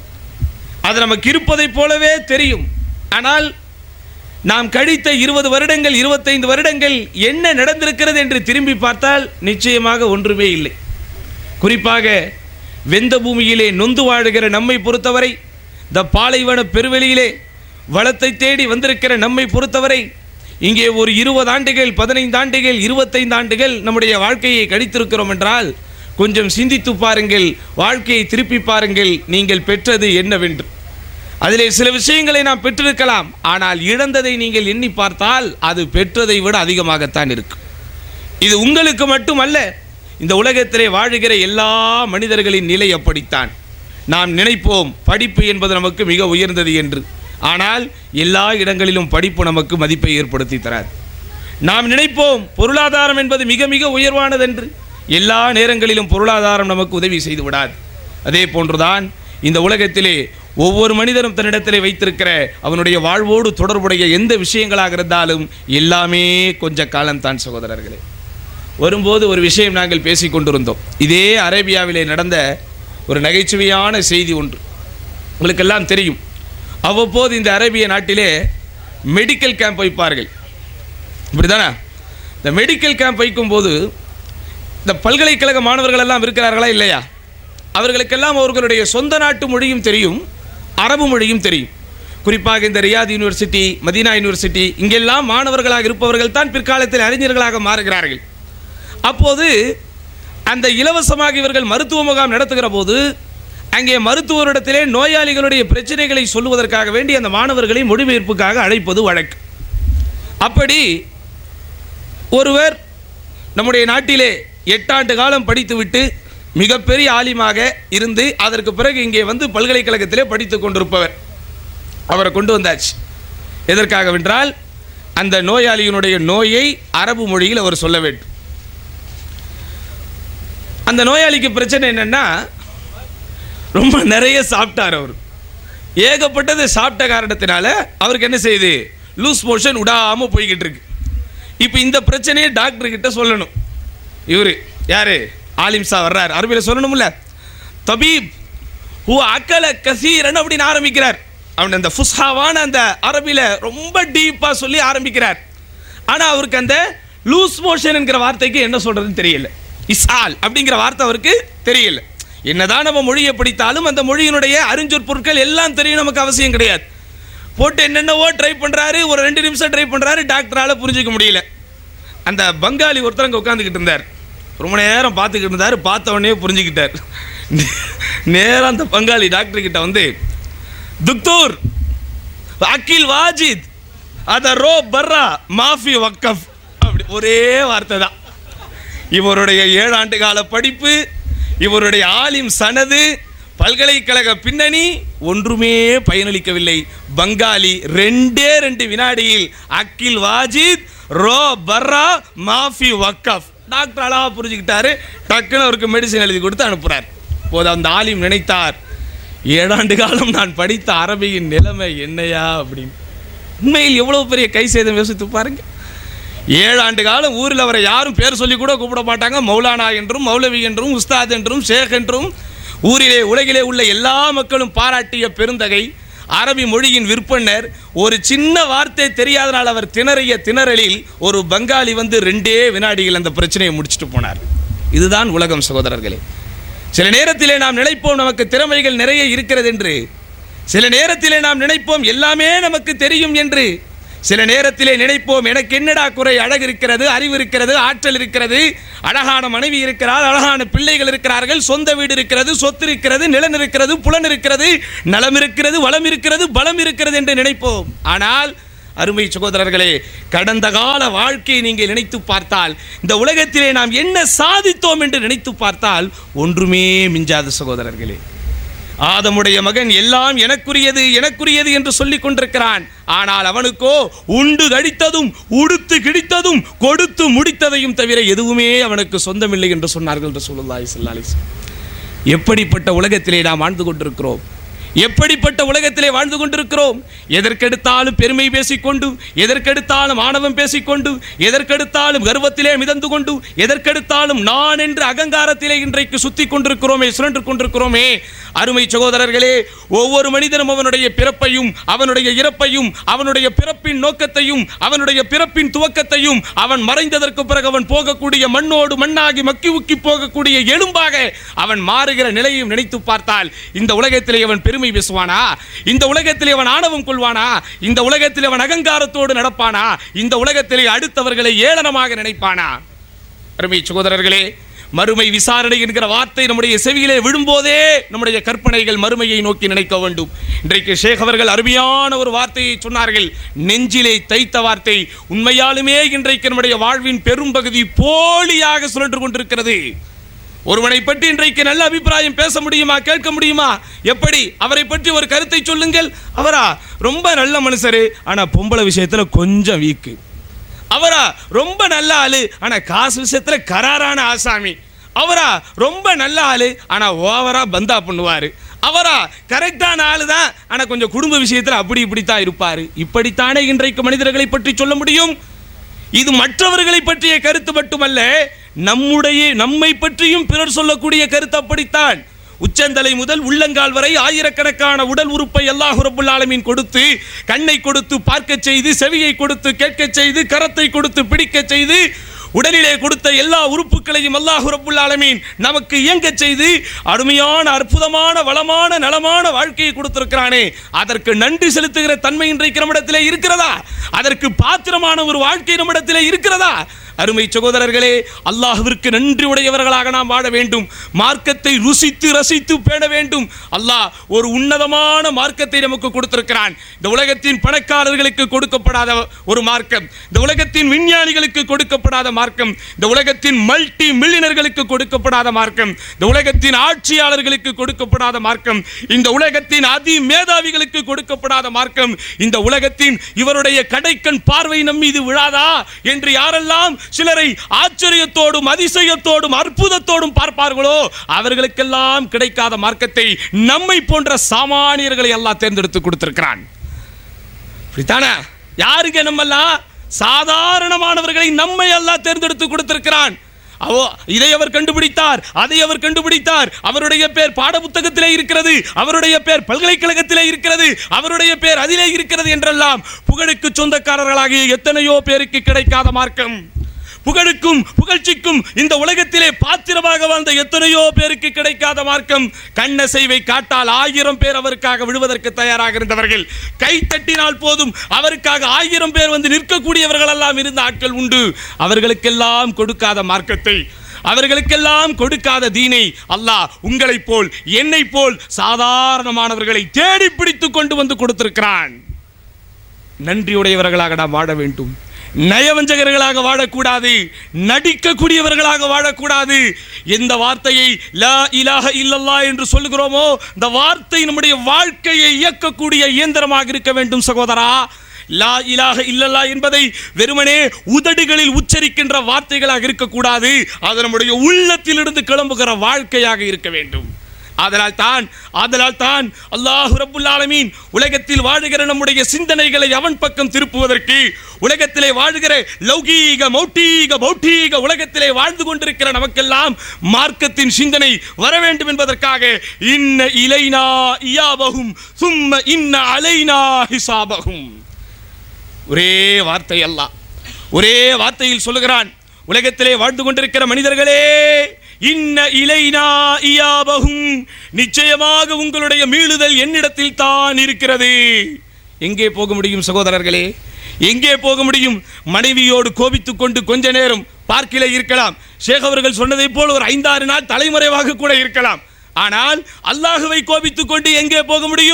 அது நமக்கு இருப்பதைப் போலவே தெரியும். ஆனால் நாம் கழித்த இருபது வருடங்கள் இருபத்தைந்து வருடங்கள் என்ன நடந்திருக்கிறது என்று திரும்பி பார்த்தால் நிச்சயமாக ஒன்றுமே இல்லை. குறிப்பாக வெந்த பூமியிலே நொந்து வாழுகிற நம்மை பொறுத்தவரை, இந்த பாலைவன பெருவெளியிலே வளத்தை தேடி வந்திருக்கிற நம்மை பொறுத்தவரை, இங்கே ஒரு இருபது ஆண்டுகள் பதினைந்து ஆண்டுகள் இருபத்தைந்து ஆண்டுகள் நம்முடைய வாழ்க்கையை கழித்திருக்கிறோம் என்றால் கொஞ்சம் சிந்தித்து பாருங்கள், வாழ்க்கையை திருப்பி பாருங்கள், நீங்கள் பெற்றது என்னவென்று. அதிலே சில விஷயங்களை நாம் பெற்றிருக்கலாம், ஆனால் இழந்ததை நீங்கள் எண்ணி பார்த்தால் அது பெற்றதை விட அதிகமாகத்தான் இருக்கும். இது உங்களுக்கு மட்டுமல்ல, இந்த உலகத்திலே வாழுகிற எல்லா மனிதர்களின் நிலை அப்படித்தான். நாம் நினைப்போம் படிப்பு என்பது நமக்கு மிக உயர்ந்தது என்று, ஆனால் எல்லா இடங்களிலும் படிப்பு நமக்கு மதிப்பை ஏற்படுத்தி தராது. நாம் நினைப்போம் பொருளாதாரம் என்பது மிக மிக உயர்வானது என்று, எல்லா நேரங்களிலும் பொருளாதாரம் நமக்கு உதவி செய்து விடாது. அதே போன்றுதான் இந்த உலகத்திலே ஒவ்வொரு மனிதனும் தன்னிடத்திலே வைத்திருக்கிற அவனுடைய வாழ்வோடு தொடர்புடைய எந்த விஷயங்களாக இருந்தாலும் எல்லாமே கொஞ்ச காலம்தான் சகோதரர்களே. வரும்போது ஒரு விஷயம் நாங்கள் பேசி கொண்டிருந்தோம். இதே அரேபியாவிலே நடந்த ஒரு நகைச்சுவையான செய்தி ஒன்று உங்களுக்கெல்லாம் தெரியும். அவ்வப்போது இந்த அரேபிய நாட்டிலே மெடிக்கல் கேம்ப் வைப்பார்கள், இப்படிதானே? இந்த மெடிக்கல் கேம்ப் வைக்கும்போது இந்த பல்கலைக்கழக மாணவர்கள் எல்லாம் இருக்கிறார்களா இல்லையா? அவர்களுக்கெல்லாம் அவர்களுடைய சொந்த நாட்டு மொழியும் தெரியும், அரபு மொழியும் தெரியும். குறிப்பாக இந்த ரியாத் யூனிவர்சிட்டி, மதீனா யூனிவர்சிட்டி, இங்கெல்லாம் மாணவர்களாக இருப்பவர்கள் தான் பிற்காலத்தில் அறிஞர்களாக மாறுகிறார்கள். அப்போது அந்த இலவசமாக இவர்கள் மருத்துவ முகாம் நடத்துகிற போது அங்கே மருத்துவரிடத்திலே நோயாளிகளுடைய பிரச்சனைகளை சொல்லுவதற்காக வேண்டி அந்த மாணவர்களை மொழிபெயர்ப்புக்காக அழைப்பது வழக்கு. அப்படி ஒருவர் நம்முடைய நாட்டிலே எட்டாண்டு காலம் படித்துவிட்டு மிகப்பெரிய ஆலிமாக இருந்து அதற்கு பிறகு இங்கே வந்து பல்கலைக்கழகத்திலே படித்து கொண்டிருப்பவர், அவரை கொண்டு வந்தாச்சு. எதற்காக வென்றால் அந்த நோயாளியினுடைய நோயை அரபு மொழியில் அவர் சொல்ல வேண்டும். அந்த நோயாளிக்கு பிரச்சனை என்னன்னா, ரொம்ப நிறைய சாப்பிட்டார். அவர் ஏகப்பட்டது சாப்பிட்ட காரணத்தினால அவருக்கு என்ன செய்யுது, லூஸ் மோஷன் விடாமல் போய்கிட்டு இருக்கு. இப்போ இந்த பிரச்சனையை டாக்டர் கிட்ட சொல்லணும். இவர் யாரு, ஆலிம் சா வர்றார், அரபியில் சொல்லணும்ல. தபீப் ஹூ அக்கல கசீரன் அப்படின்னு ஆரம்பிக்கிறார். அவன் அந்த ஃபுஸ்ஹாவான அந்த அரபியில் ரொம்ப டீப்பாக சொல்லி ஆரம்பிக்கிறார். ஆனால் அவருக்கு அந்த லூஸ் மோஷன் என்கிற வார்த்தைக்கு என்ன சொல்றதுன்னு தெரியல. இஸ்ஆல் அப்படிங்கிற வார்த்தை அவருக்கு தெரியல. என்னதான் நம்ம மொழியை படித்தாலும் அந்த மொழியினுடைய அறிஞ்சொற் பொருட்கள் எல்லாம் தெரியும், நமக்கு அவசியம் கிடையாது. போட்டு என்னென்னவோ ட்ரை பண்ணுறாரு, ஒரு ரெண்டு நிமிஷம் ட்ரை பண்ணுறாரு, டாக்டரால் புரிஞ்சிக்க முடியல. அந்த பங்காளி ஒருத்தர் அங்கே உட்காந்துக்கிட்டு இருந்தார், ரொம்ப நேரம் பார்த்துக்கிட்டு இருந்தார். பார்த்த உடனே புரிஞ்சுக்கிட்டார். நேரம் அந்த பங்காளி டாக்டர் கிட்ட வந்து, துக்தூர் அகில் வாஜித் அத ரோ பர்ரா மாஃபி வக்கஃப், அப்படி ஒரே வார்த்தை தான். இவருடைய ஏழாண்டு கால படிப்பு, இவருடைய ஆலிம் சனது, பல்கலைக்கழக பின்னணி ஒன்றுமே பயனளிக்கவில்லை. பங்காளி ரெண்டே ரெண்டு வினாடியில் அகில் வாஜித் ரோ பர்ரா மாஃபி வக்கஃப், டாக்டர் அழகா புரிஞ்சுக்கிட்டாரு. டக்குன்னு அவருக்கு மெடிசன் எழுதி கொடுத்து அனுப்புறார். போது அந்த ஆலிம் நினைத்தார், ஏழாண்டு காலம் நான் படித்த அரபியின் நிலைமை என்னையா அப்படின்னு. உண்மையில் எவ்வளவு பெரிய கை சேதம் யோசித்து பாருங்க. ஏழாண்டு காலம் ஊரில் அவரை யாரும் பேர் சொல்லி கூட கூப்பிட மாட்டாங்க. மௌலானா என்றும் மௌலவி என்றும் உஸ்தாத் என்றும் ஷேக் என்றும் ஊரிலே உலகிலே உள்ள எல்லா மக்களும் பாராட்டிய பெருந்தகை, அரபி மொழியின் விற்பனர். ஒரு சின்ன வார்த்தை தெரியாதனால் அவர் திணறிய திணறலில் ஒரு பங்காளி வந்து ரெண்டே வினாடிகள் அந்த பிரச்சனையை முடிச்சுட்டு போனார். இதுதான் உலகம் சகோதரர்களே. சில நேரத்திலே நாம் நினைப்போம் நமக்கு திறமைகள் நிறைய இருக்கிறது என்று, சில நேரத்திலே நாம் நினைப்போம் எல்லாமே நமக்கு தெரியும் என்று, சில நேரத்திலே நினைப்போம் எனக்கு என்னடா குறை, அழகு இருக்கிறது, அறிவு இருக்கிறது, ஆற்றல் இருக்கிறது, அழகான மனைவி இருக்கிறார், அழகான பிள்ளைகள் இருக்கிறார்கள், சொந்த வீடு இருக்கிறது, சொத்து இருக்கிறது, நிலம் இருக்கிறது, புலன் இருக்கிறது, நலம் இருக்கிறது, வளம் இருக்கிறது, பலம் இருக்கிறது என்று நினைப்போம். ஆனால் அருமை சகோதரர்களே, கடந்த கால வாழ்க்கையை நீங்கள் நினைத்து பார்த்தால், இந்த உலகத்திலே நாம் என்ன சாதித்தோம் என்று நினைத்து பார்த்தால் ஒன்றுமே மிஞ்சாத சகோதரர்களே. ஆதமுடைய மகன் எல்லாம் எனக்குரியது எனக்குரியது என்று சொல்லிக் கொண்டிருக்கிறான். ஆனால் அவனுக்கோ உண்டு கடித்ததும் உடுத்து கிடித்ததும் கொடுத்து முடித்ததையும் தவிர எதுவுமே அவனுக்கு சொந்தமில்லை என்று சொன்னார்கள் ரசூலுல்லாஹி ஸல்லல்லாஹு அலைஹி வஸல்லம். எப்படிப்பட்ட உலகத்திலே நாம் வாழ்ந்து கொண்டிருக்கிறோம், எப்படிப்பட்ட உலகத்திலே வாழ்ந்து கொண்டிருக்கிறோம். எதற்கெடுத்தாலும் பெருமை பேசிக்கொண்டு, எதற்கெடுத்தாலும் ஆணவம் பேசிக்கொண்டு, எதற்கெடுத்தாலும் கர்வத்திலே மிதந்து கொண்டு, எதற்கெடுத்தாலும் நான் என்று அகங்காரத்திலே இன்றைக்கு சுத்தி கொண்டிருக்கிறோமே, சுழன்று கொண்டிருக்கிறோமே. அருமை சகோதரர்களே, ஒவ்வொரு மனிதனும் அவனுடைய பிறப்பையும் அவனுடைய இறப்பையும் அவனுடைய பிறப்பின் நோக்கத்தையும் அவனுடைய பிறப்பின் துவக்கத்தையும் அவன் மறைந்ததற்கு பிறகு அவன் போகக்கூடிய மண்ணோடு மண்ணாகி மக்கி உக்கி போகக்கூடிய எலும்பாக அவன் மாறுகிற நிலையும் நினைத்து பார்த்தால் இந்த உலகத்திலே அவன் பெருமை பேசுவானா? இந்த உலகத்திலே அவன் ஆணவம் கொள்வானா? இந்த உலகத்திலே அவன் அகங்காரத்தோடு நடப்பானா? இந்த உலகத்திலே அடுத்தவர்களை ஏளனமாக நினைப்பானா? அருமை சகோதரர்களே, மறுமை விசாரணை என்கிற வார்த்தை நம்முடைய செவியிலே விழும்போதே நம்முடைய கற்பனைகள் மறுமையை நோக்கி நினைக்க வேண்டும். இன்றைக்கு ஷேக் அவர்கள் அருமையான ஒரு வார்த்தையை சொன்னார்கள், நெஞ்சிலே தைத்த வார்த்தை. உண்மையாலுமே இன்றைக்கு நம்முடைய வாழ்வின் பெரும்பகுதி போலியாக சுழன்று கொண்டிருக்கிறது. ஒருவனை பற்றி இன்றைக்கு நல்ல அபிப்பிராயம் பேச முடியுமா, கேட்க முடியுமா? எப்படி? அவரை பற்றி ஒரு கருத்தை சொல்லுங்கள். அவரா ரொம்ப நல்ல மனுஷரு, ஆனா பொம்பளை விஷயத்துல கொஞ்சம் வீக்கு. அவரா ரொம்ப நல்ல ஆளு, ஆனா காசு விஷயத்துல கராரான ஆசாமி. அவரா ரொம்ப நல்ல ஆளு, ஆனா ஓவரா பந்தா பண்ணுவாரு. அவரா கரெக்டான ஆளு தான், ஆனா கொஞ்சம் குடும்ப விஷயத்துல அப்படி இப்படித்தான் இருப்பாரு. இப்படித்தானே இன்றைக்கு மனிதர்களை பற்றி சொல்ல முடியும். இது மற்றவர்களை பற்றிய கருத்து மட்டுமல்ல, நம்முடைய நம்மை பற்றியும் பிறர் சொல்லக்கூடிய கருத்து அப்படித்தான். உச்சந்தலை முதல் உள்ளங்கால் வரை ஆயிரக்கணக்கான உடல் உறுப்பை அல்லாஹ் ரப்பல் ஆலமீன் கொடுத்து, கண்ணை கொடுத்து பார்க்க செய்து, செவியை கொடுத்து கேட்க செய்து, கரத்தை கொடுத்து பிடிக்க செய்து, உடலிலே கொடுத்த எல்லா உறுப்புகளையும் அல்லாஹ் ரப்பல் ஆலமீன் நமக்கு இயங்க செய்து அருமையான அற்புதமான வளமான நலமான வாழ்க்கையை கொடுத்திருக்கிறானே, அதற்கு நன்றி செலுத்துகிற தன்மை இன்றைக்கு நம்மிடத்திலே இருக்கிறதா? அதற்கு பாத்திரமான ஒரு வாழ்க்கை நம்மிடத்திலே இருக்கிறதா? அருமை சகோதரர்களே, அல்லாஹ்விற்கு நன்றி உடையவர்களாக நாம் வாழ வேண்டும். மார்க்கத்தை ருசித்து ரசித்து பேண வேண்டும். அல்லாஹ் ஒரு உன்னதமான மார்க்கத்தை நமக்கு கொடுத்திருக்கிறான். இந்த உலகத்தின் பணக்காரர்களுக்கு கொடுக்கப்படாத ஒரு மார்க்கம், இந்த உலகத்தின் விஞ்ஞானிகளுக்கு கொடுக்கப்படாத மார்க்கம், இந்த உலகத்தின் மல்டி மில்லியனர்களுக்கு கொடுக்கப்படாத மார்க்கம், இந்த உலகத்தின் ஆட்சியாளர்களுக்கு கொடுக்கப்படாத மார்க்கம், இந்த உலகத்தின் அதி மேதாவிகளுக்கு கொடுக்கப்படாத மார்க்கம், இந்த உலகத்தின் இவருடைய கடைக்கண் பார்வை நம் மீது விழாதா என்று யாரெல்லாம் சிலரை ஆச்சரியத்தோடும் அதிசயத்தோடும் அற்புதத்தோடும் பார்ப்பார்களோ அவர்களுக்கெல்லாம் கிடைக்காத மார்க்கத்தை நம்மை போன்ற சாமானியர்களை எல்லாம் தேர்ந்தெடுத்து கொடுத்திருக்கிறான். யாருங்க நம்மெல்லாம்? சாதாரணமானவர்களை நம்மை எல்லாம் தேர்ந்தெடுத்து கொடுத்திருக்கிறான். அவோ இதை அவர் கண்டுபிடித்தார், அதை அவர் கண்டுபிடித்தார், அவருடைய பேர் பாட புத்தகத்திலே இருக்கிறது, அவருடைய பேர் பல்கலைக்கழகத்திலே இருக்கிறது, அவருடைய பேர் அதிலே இருக்கிறது என்றெல்லாம் புகழுக்கு சொந்தக்காரர்களாகிய எத்தனையோ பேருக்கு கிடைக்காத மார்க்கம், புகழுக்கும் புகழ்ச்சிக்கும் இந்த உலகத்திலே பாத்திரமாக வாழ்ந்த எத்தனையோ பேருக்கு கிடைக்காத மார்க்கம். கண்ணசைவை காட்டால் ஆயிரம் பேர் அவருக்காக விழுவதற்கு தயாராக இருந்தவர்கள், கை தட்டினால் போதும் அவருக்காக ஆயிரம் பேர் வந்து நிற்கக்கூடியவர்கள் எல்லாம் இருந்த ஆட்கள் உண்டு. அவர்களுக்கெல்லாம் கொடுக்காத மார்க்கத்தை, அவர்களுக்கெல்லாம் கொடுக்காத தீனை அல்லாஹ் உங்களை போல் என்னை போல் சாதாரணமானவர்களை தேடி பிடித்துக் கொண்டு வந்து கொடுத்திருக்கிறான். நன்றியுடையவர்களாக நாம் வாழ வேண்டும். நயவஞ்சகர்களாக வாழக்கூடாது, நடிக்கக்கூடியவர்களாக வாழக்கூடாது. எந்த வார்த்தையை லா இலாஹ இல்லல்லாஹ் என்று சொல்லுகிறோமோ இந்த வார்த்தை நம்முடைய வாழ்க்கையை இயக்கக்கூடிய இயந்திரமாக இருக்க வேண்டும் சகோதரா. லா இலாஹ இல்லல்லாஹ் என்பதை வெறுமனே உதடுகளில் உச்சரிக்கின்ற வார்த்தைகளாக இருக்கக்கூடாது, அது நம்முடைய உள்ளத்திலிருந்து கிளம்புகிற வாழ்க்கையாக இருக்க வேண்டும். அதனால் தான் அதனால் தான் அல்லாஹ் ரப்புல் ஆலமீன் உலகத்தில் வாழுகிற நம்முடைய சிந்தனைகளை அவன் பக்கம் திருப்புவதற்கு, உலகத்திலே வாழுகிற லௌகீக மௌட்டீக பௌட்டீக உலகத்திலே வாழ்ந்து கொண்டிருக்கிற நமக்கெல்லாம் மார்க்கத்தின் சிந்தனை வர வேண்டும் என்பதற்காக இன்ன இலைனா இயாபஹும் சும்ம இன்ன அலைனா ஹிசாபஹும். ஒரே வார்த்தை அல்லாஹ் ஒரே வார்த்தையில் சொல்லுகிறான், உலகத்திலே வாழ்ந்து கொண்டிருக்கிற மனிதர்களே, இன்ன இலைனா இயாபஹும், நிச்சயமாக உங்களுடைய மீளுதல் என்னிடத்தில் தான் இருக்கிறது. எங்கே போக முடியும் சகோதரர்களே? எங்கே போக முடியும்? மனைவியோடு கோபித்துக் கொண்டு கொஞ்ச நேரம் பார்க்கிலே இருக்கலாம். ஷேக் அவர்கள் சொன்னதை போல் ஒரு ஐந்தாறு நாள் தலைமுறைவாக கூட இருக்கலாம். ஆனால் அல்லாஹுவை கோபித்துக் கொண்டு எங்கே போக முடியும்?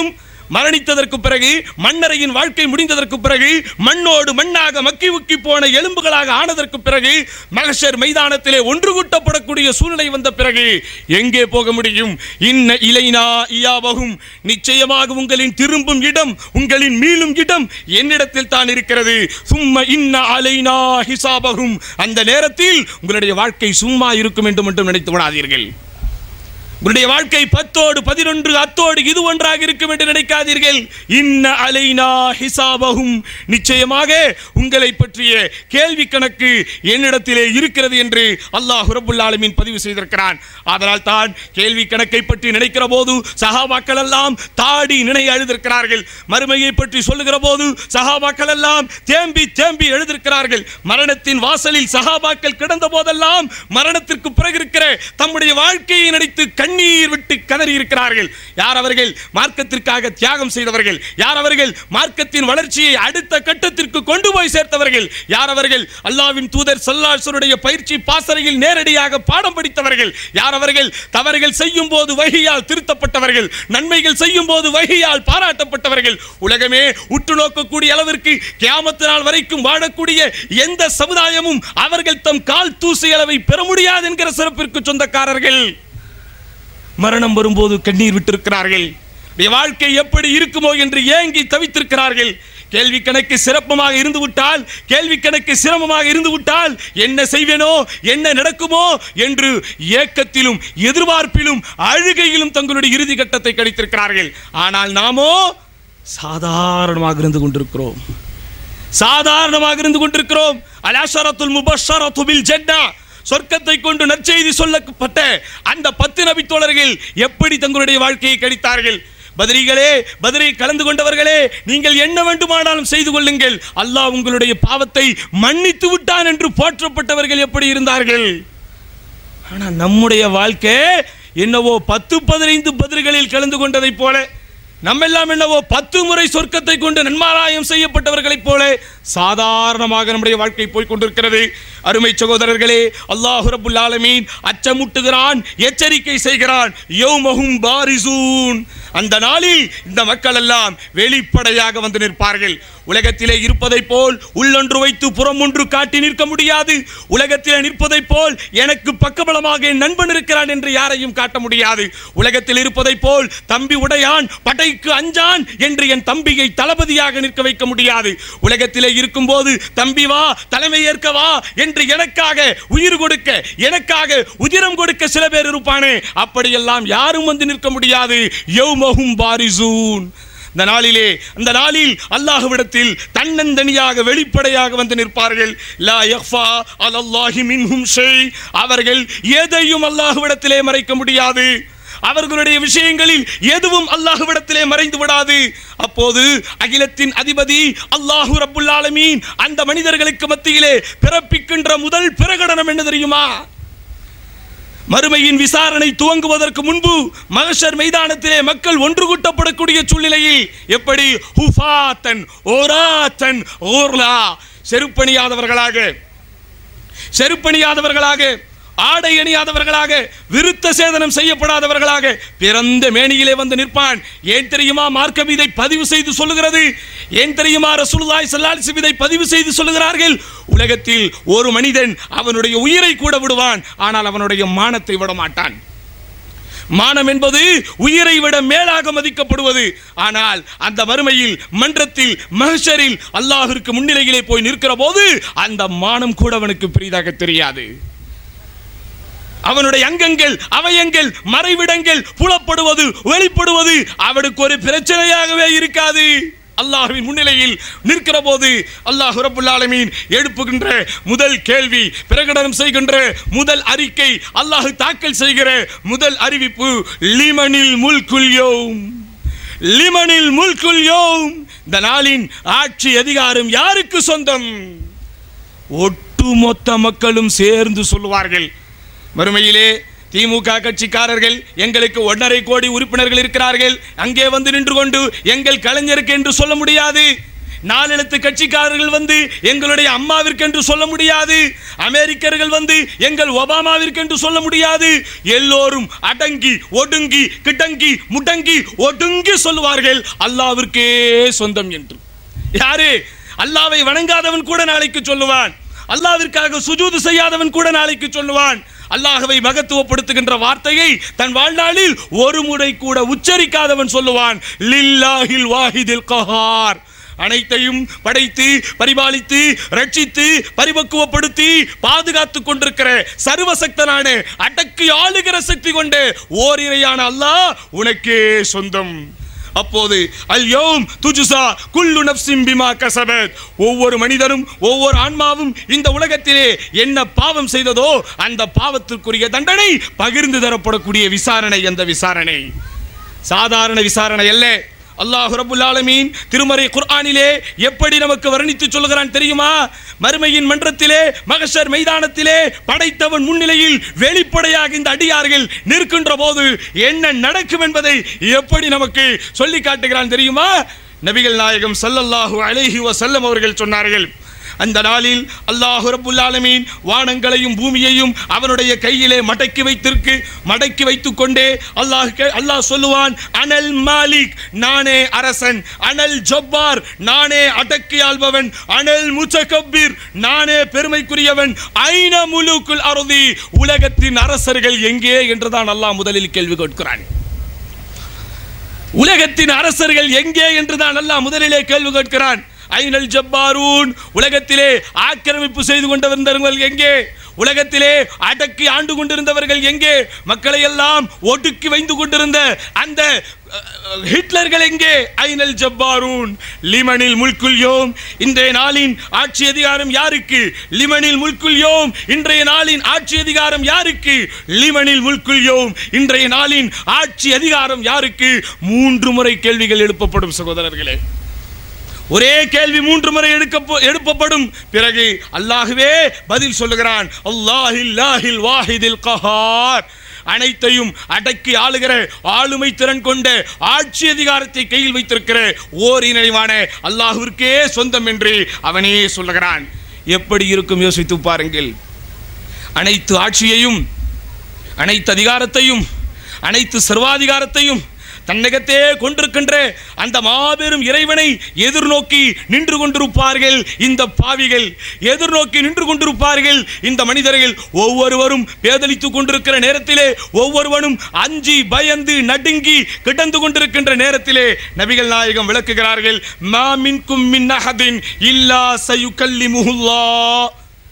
மரணித்ததற்கு பிறகு, மண்ணறையின் வாழ்க்கை முடிந்ததற்கு பிறகு, மண்ணோடு மண்ணாக மக்கி உக்கி போன எலும்புகளாக ஆனதற்கு பிறகு, மஹ்ஷர் மைதானத்திலே ஒன்று கூட்டப்படக்கூடிய சூழ்நிலை வந்த பிறகு எங்கே போக முடியும்? இன்ன இலைனா இயாவகும், நிச்சயமாக உங்களின் திரும்பும் இடம், உங்களின் மீளும் இடம் என்னிடத்தில் தான் இருக்கிறது. சும்ம இன்ன அலைனா ஹிசாபகும், அந்த நேரத்தில் உங்களுடைய வாழ்க்கை சும்மா இருக்கும் என்று மட்டும் நினைத்து விடாதீர்கள். உங்களுடைய வாழ்க்கை பத்தோடு பதினொன்று அத்தோடு இது ஒன்றாக இருக்கும் என்று நினைக்காதீர்கள். இன்ன அலைனா ஹிசாபகும், நிச்சயமாக உங்களை பற்றிய கேள்வி கணக்கு என்னிடத்திலே இருக்கிறது என்று அல்லாஹ் ரப்புல் ஆலமீன் பதிவு செய்திருக்கிறான். அதனால் தான் கேள்வி கணக்கை பற்றி நினைக்கிற போது சஹாபாக்கள் எல்லாம் தாடி நினை அழுதிருக்கிறார்கள். மறுமையை பற்றி சொல்லுகிற போது சஹாபாக்கள் எல்லாம் தேம்பி தேம்பி எழுதிருக்கிறார்கள். மரணத்தின் வாசலில் சஹாபாக்கள் கிடந்த போதெல்லாம் மரணத்திற்கு பிறகு இருக்கிற தம்முடைய வாழ்க்கையை நினைத்து கண்ணீர் விட்டு கதறி இருக்கிறார்கள். யார் அவர்கள்? மார்க்கத்திற்காக தியாகம் செய்தவர்கள். யார் அவர்கள்? மார்க்கத்தின் வளர்ச்சியை அடுத்த கட்டத்திற்கு கொண்டு போய் சேர்த்தவர்கள். யார் அவர்கள்? அல்லாஹ்வின் தூதர் ஸல்லல்லாஹு அலைஹி வஸல்லம் பயிற்சி பாசறையில் நேரடியாக பாடம் படித்தவர்கள். யார் அவர்கள்? தவறுகள் செய்யும் போது வஹியால் திருத்தப்பட்டவர்கள், நன்மைகள் செய்யும் போது வஹியால் பாராட்டப்பட்டவர்கள். உலகமே உற்று நோக்கக்கூடிய அளவிற்கு கியாமத் நாள் வரைக்கும் வாழக்கூடிய எந்த சமுதாயமும் அவர்கள் தம் கால் தூசி அளவை பெற முடியாது என்கிற சிறப்பிற்கு சொந்தக்காரர்கள். மரணம் வரும்போது கண்ணீர் விட்டிருக்கிறார்கள். வாழ்க்கை எப்படி இருக்குமோ என்று ஏங்கி தவித்திருக்கிறார்கள். கேள்வி கணக்கு சிறப்பமாக இருந்து விட்டால், கேள்வி கணக்கு சிரமமாக இருந்து விட்டால் என்ன செய்வேனோ, என்ன நடக்குமோ என்று ஏக்கத்திலும் எதிர்பார்ப்பிலும் அழுகையிலும் தங்களுடைய இறுதி கட்டத்தை கழித்திருக்கிறார்கள். ஆனால் நாமோ சாதாரணமாக இருந்து கொண்டிருக்கிறோம். சாதாரணமாக இருந்து கொண்டிருக்கிறோம். அல்-அஷரத்துல் முபஷ்ஷரத்து பில் ஜன்னah, சொர்க்கத்தை கொண்டு நற்செய்தி சொல்லப்பட்ட அந்த பத்து நபி தோழர்கள் எப்படி தங்களுடைய வாழ்க்கையை கழித்தார்கள்? பத்ரீகளே, பத்ரை கலந்து கொண்டவர்களே, நீங்கள் என்ன வேண்டுமானாலும் செய்து கொள்ளுங்கள், அல்லாஹ் உங்களுடைய பாவத்தை மன்னித்து விட்டான் என்று போற்றப்பட்டவர்கள் எப்படி இருந்தார்கள்? ஆனால் நம்முடைய வாழ்க்கை என்னவோ பத்து பதினைந்து பத்ரிகளில் கலந்து கொண்டதை போல, நம்மெல்லாம் என்னவோ பத்து முறை சொர்க்கத்தை கொண்டு நன்மாராயம் செய்யப்பட்டவர்களைப் போல சாதாரணமாக நம்முடைய வாழ்க்கை போய் கொண்டிருக்கிறது. அருமை சகோதரர்களே, அல்லாஹ் ரப்புல் ஆலமீன் அச்சமூட்டுகிறான், எச்சரிக்கை செய்கிறான். யௌமஹும் பாரிசூன், அந்த நாளில் இந்த மக்கள் எல்லாம் வெளிப்படையாக வந்து நிற்பார்கள். உலகத்திலே இருப்பதை போல் உள்ளொன்று வைத்து புறம் ஒன்று காட்டி நிற்க முடியாது. உலகத்திலே நிற்பதை போல் எனக்கு பக்கபலமாக என் நண்பன் இருக்கிறான் என்று யாரையும் காட்ட முடியாது. உலகத்தில் இருப்பதை போல் தம்பி உடையான் படைக்கு அஞ்சான் என்று என் தம்பியை தளபதியாக நிற்க வைக்க முடியாது. உலகத்திலே இருக்கும் போது தம்பி வா, தலைமை ஏற்கவா என்று எனக்காக உயிர் கொடுக்க, எனக்காக உதிரம் கொடுக்க சில பேர் இருப்பானே, அப்படியெல்லாம் யாரும் வந்து நிற்க முடியாது. யௌமஹும் பாரிசூன், இந்த நாளிலே, அந்த நாளில் அல்லாஹ்விடத்தில் தன்னந்தனியாக வெளிப்படையாக வந்து நிற்பார்கள். லா யக்ஃபா அலல்லாஹி மின்ஹும் ஷை, அவர்கள் எதையும் அல்லாஹ்விடத்திலே மறைக்க முடியாது. அவர்களுடைய விஷயங்களில் எதுவும் அல்லாஹ்விடத்திலே மறைந்து விடாது. அப்போது அகிலத்தின் அதிபதி அல்லாஹு ரப்புல் ஆலமீன் அந்த மனிதர்களுக்கு மத்தியிலே பிறப்பிக்கின்ற முதல் பிரகடனம் என்ன தெரியுமா? மறுமையின் விசாரணை துவங்குவதற்கு முன்பு மஹ்ஷர் மைதானத்திலே மக்கள் ஒன்று கூட்டப்படக்கூடிய சூழ்நிலையில் எப்படி ஹுஃபாத்தன் ஓராத்தன் ஓர்லா, செருப்பணியாதவர்களாக செருப்பணியாதவர்களாக ஆடை அணியாதவர்களாக, விருத்த சேதனம் செய்யப்படாதவர்களாக பிறந்த மேனியிலே வந்து நிற்பான். ஏன் தெரியுமா மார்க்கம் இதை பதிவு செய்து சொல்லுகிறது? ஏன் தெரியுமா ரசூலுல்லாஹி ஸல்லல்லாஹு அலைஹி வஸல்லம் இதை பதிவு செய்து சொல்லுகிறார்கள்? உலகத்தில் ஒரு மனிதன் அவனுடைய உயிரை கூட விடுவான், ஆனால் அவனுடைய மானத்தை விட மாட்டான். மானம் என்பது உயிரை விட மேலாக மதிக்கப்படுவது. ஆனால் அந்த மறுமையில் மன்றத்தில் மஹ்ஷரில் அல்லாஹ்விற்கு முன்னிலையிலே போய் நிற்கிற போது அந்த மானம் கூட அவனுக்கு பெரிதாக தெரியாது. அவனுடைய அங்கங்கள், அவயங்கள், மறைவிடங்கள் புலப்படுவது, வெளிப்படுவது அவனுக்கு ஒரு பிரச்சனையாகவே இருக்காது. அல்லாஹ்வின் முன்னிலையில் நிற்கிற போது அல்லாஹ் ரப்புல் ஆலமீன் எழுப்புகின்ற முதல் கேள்வி, பிரகடனம் செய்கின்ற முதல் அறிக்கை, அல்லாஹ் தாக்கல் செய்கிற முதல் அறிவிப்பு, லிமனில் முல்குல் யௌம், லிமனில் முல்குல் யௌம், இந்த நாளின் ஆட்சி அதிகாரம் யாருக்கு சொந்தம்? ஒட்டுமொத்த மக்களும் சேர்ந்து சொல்லுவார்கள். மறுமையிலே திமுக கட்சிக்காரர்கள் எங்களுக்கு ஒன்றரை கோடி உறுப்பினர்கள் இருக்கிறார்கள், அங்கே வந்து நின்று கொண்டு எங்கள் கலைஞருக்கு என்று சொல்ல முடியாது. நாலெழுத்து கட்சிக்காரர்கள் வந்து எங்களுடைய அம்மாவிற்கென்று சொல்ல முடியாது, அமெரிக்கர்கள் வந்து எங்கள் ஒபாமாவிற்கென்று சொல்ல முடியாது. எல்லோரும் அடங்கி ஒடுங்கி கிட்டங்கி முடங்கி ஒடுங்கி சொல்லுவார்கள் அல்லாஹ்விற்கே சொந்தம் என்று. யாரு? அல்லாஹ்வை வணங்காதவன் கூட நாளைக்கு சொல்லுவான், அல்லாஹ்விற்காக சுஜூது செய்யாதவன் கூட நாளைக்கு சொல்லுவான். அல்லாஹ்வை மகத்துவப்படுத்துகின்ற வார்த்தையை தன் வாழ்நாளில் ஒரு முறை கூட உச்சரிக்காதவன் சொல்லுவான் லில்லாஹில் வாஹிதில் கஹார். அனைத்தையும் படைத்து பரிபாலித்து ரட்சித்து பரிபக்குவப்படுத்தி பாதுகாத்துக் கொண்டிருக்கிற சர்வசக்தனான அடக்கி ஆளுகிற சக்தி கொண்ட ஓரிரையான அல்லாஹ் உனக்கே சொந்தம். அப்போது அல்யௌம் துஜ்ஸா குல்லு நஃப்ஸின் பிமா கஸபத், ஒவ்வொரு மனிதனும் ஒவ்வொரு ஆன்மாவும் இந்த உலகத்திலே என்ன பாவம் செய்ததோ அந்த பாவத்திற்குரிய தண்டனை பகிர்ந்து தரப்படக்கூடிய விசாரணை. அந்த விசாரணை சாதாரண விசாரணை அல்ல. அல்லாஹ் ரப்புல் ஆலமீன் திருமறை குர்ஆனிலே எப்படி நமக்கு வர்ணித்து சொல்கிறான் தெரியுமா? மறுமையின் மன்றத்திலே மஹ்ஷர் மைதானத்திலே படைத்தவன் முன்னிலையில் வெளிப்படையாக இந்த அடியார்கள் நிற்கின்ற போது என்ன நடக்கும் என்பதை எப்படி நமக்கு சொல்லி காட்டுகிறான் தெரியுமா? நபிகள் நாயகம் ஸல்லல்லாஹு அலைஹி வஸல்லம் அவர்கள் சொன்னார்கள், அந்த நாளில் அல்லாஹ் ரப்புல் ஆலமீன் வானங்களையும் பூமியையும் அவனுடைய கையிலே மடக்கி வைத்திருக்கு மடக்கி வைத்துக் கொண்டே அல்லாஹ் அல்லாஹ் சொல்லுவான், அனல் மாலிக், நானே அரசன், அனல் ஜப்பார், நானே அடக்கி ஆள்பவன், அனல் முத்தகப்பீர், நானே பெருமைக்குரியவன், ஐன முலூக்குல் அர்தி, உலகத்தின் அரசர்கள் எங்கே என்றுதான் அல்லாஹ் முதலில் கேள்வி கேட்கிறான். உலகத்தின் அரசர்கள் எங்கே என்றுதான் அல்லாஹ் முதலிலே கேள்வி கேட்கிறான். ஐனல் ஜப்பாரூன், உலகத்திலே ஆக்கிரமிப்பு செய்து கொண்டிருந்தவர்கள் எங்கே? உலகத்திலே அடக்கி ஆண்டு கொண்டிருந்தவர்கள் எங்கே? மக்களை எல்லாம் ஒடுக்கி வைத்து கொண்டிருந்த அந்த ஹிட்லர்கள் எங்கே? ஐனல் ஜப்பாரூன். லிமனில் முல்குல் யோம், இன்றைய நாளின் ஆட்சி அதிகாரம் யாருக்கு? லிமனில் முல்குல் யோம், இன்றைய நாளின் ஆட்சி அதிகாரம் யாருக்கு? லிமனில் முல்குல் யோம், இன்றைய நாளின் ஆட்சி அதிகாரம் யாருக்கு? மூன்று முறை கேள்விகள் எழுப்பப்படும் சகோதரர்களே. ஒரே கேள்வி மூன்று முறை எழுப்பப்படும். பிறகு அல்லாஹ்வே பதில் சொல்லுகிறான், அல்லாஹில் வாஹிதில் கஹார், அனைத்தையும் அடக்கி ஆளுகிற ஆளுமை திறன் கொண்ட ஆட்சி அதிகாரத்தை கையில் வைத்திருக்கிற ஓர் இணைவான அல்லாஹ்விற்கே சொந்தம் என்று அவனே சொல்லுகிறான். எப்படி இருக்கும் யோசித்து பாருங்கள். அனைத்து ஆட்சியையும் அனைத்து அதிகாரத்தையும் அனைத்து சர்வாதிகாரத்தையும் தன்னகத்தே கொண்டிருக்கின்ற அந்த மாபெரும் இறைவனை எதிர்நோக்கி நின்று கொண்டிருப்பார்கள் இந்த பாவிகள், எதிர்நோக்கி நின்று கொண்டிருப்பார்கள் இந்த மனிதர்கள். ஒவ்வொருவரும் பேதலித்துக் கொண்டிருக்கிற நேரத்திலே, ஒவ்வொருவனும் அஞ்சி பயந்து நடுங்கி கிடந்து கொண்டிருக்கின்ற நேரத்திலே நபிகள் நாயகம் விளக்குகிறார்கள், மா மின்கும் மின் அஹதின் இல்லா சயுகல்லிமுல்லாஹ்.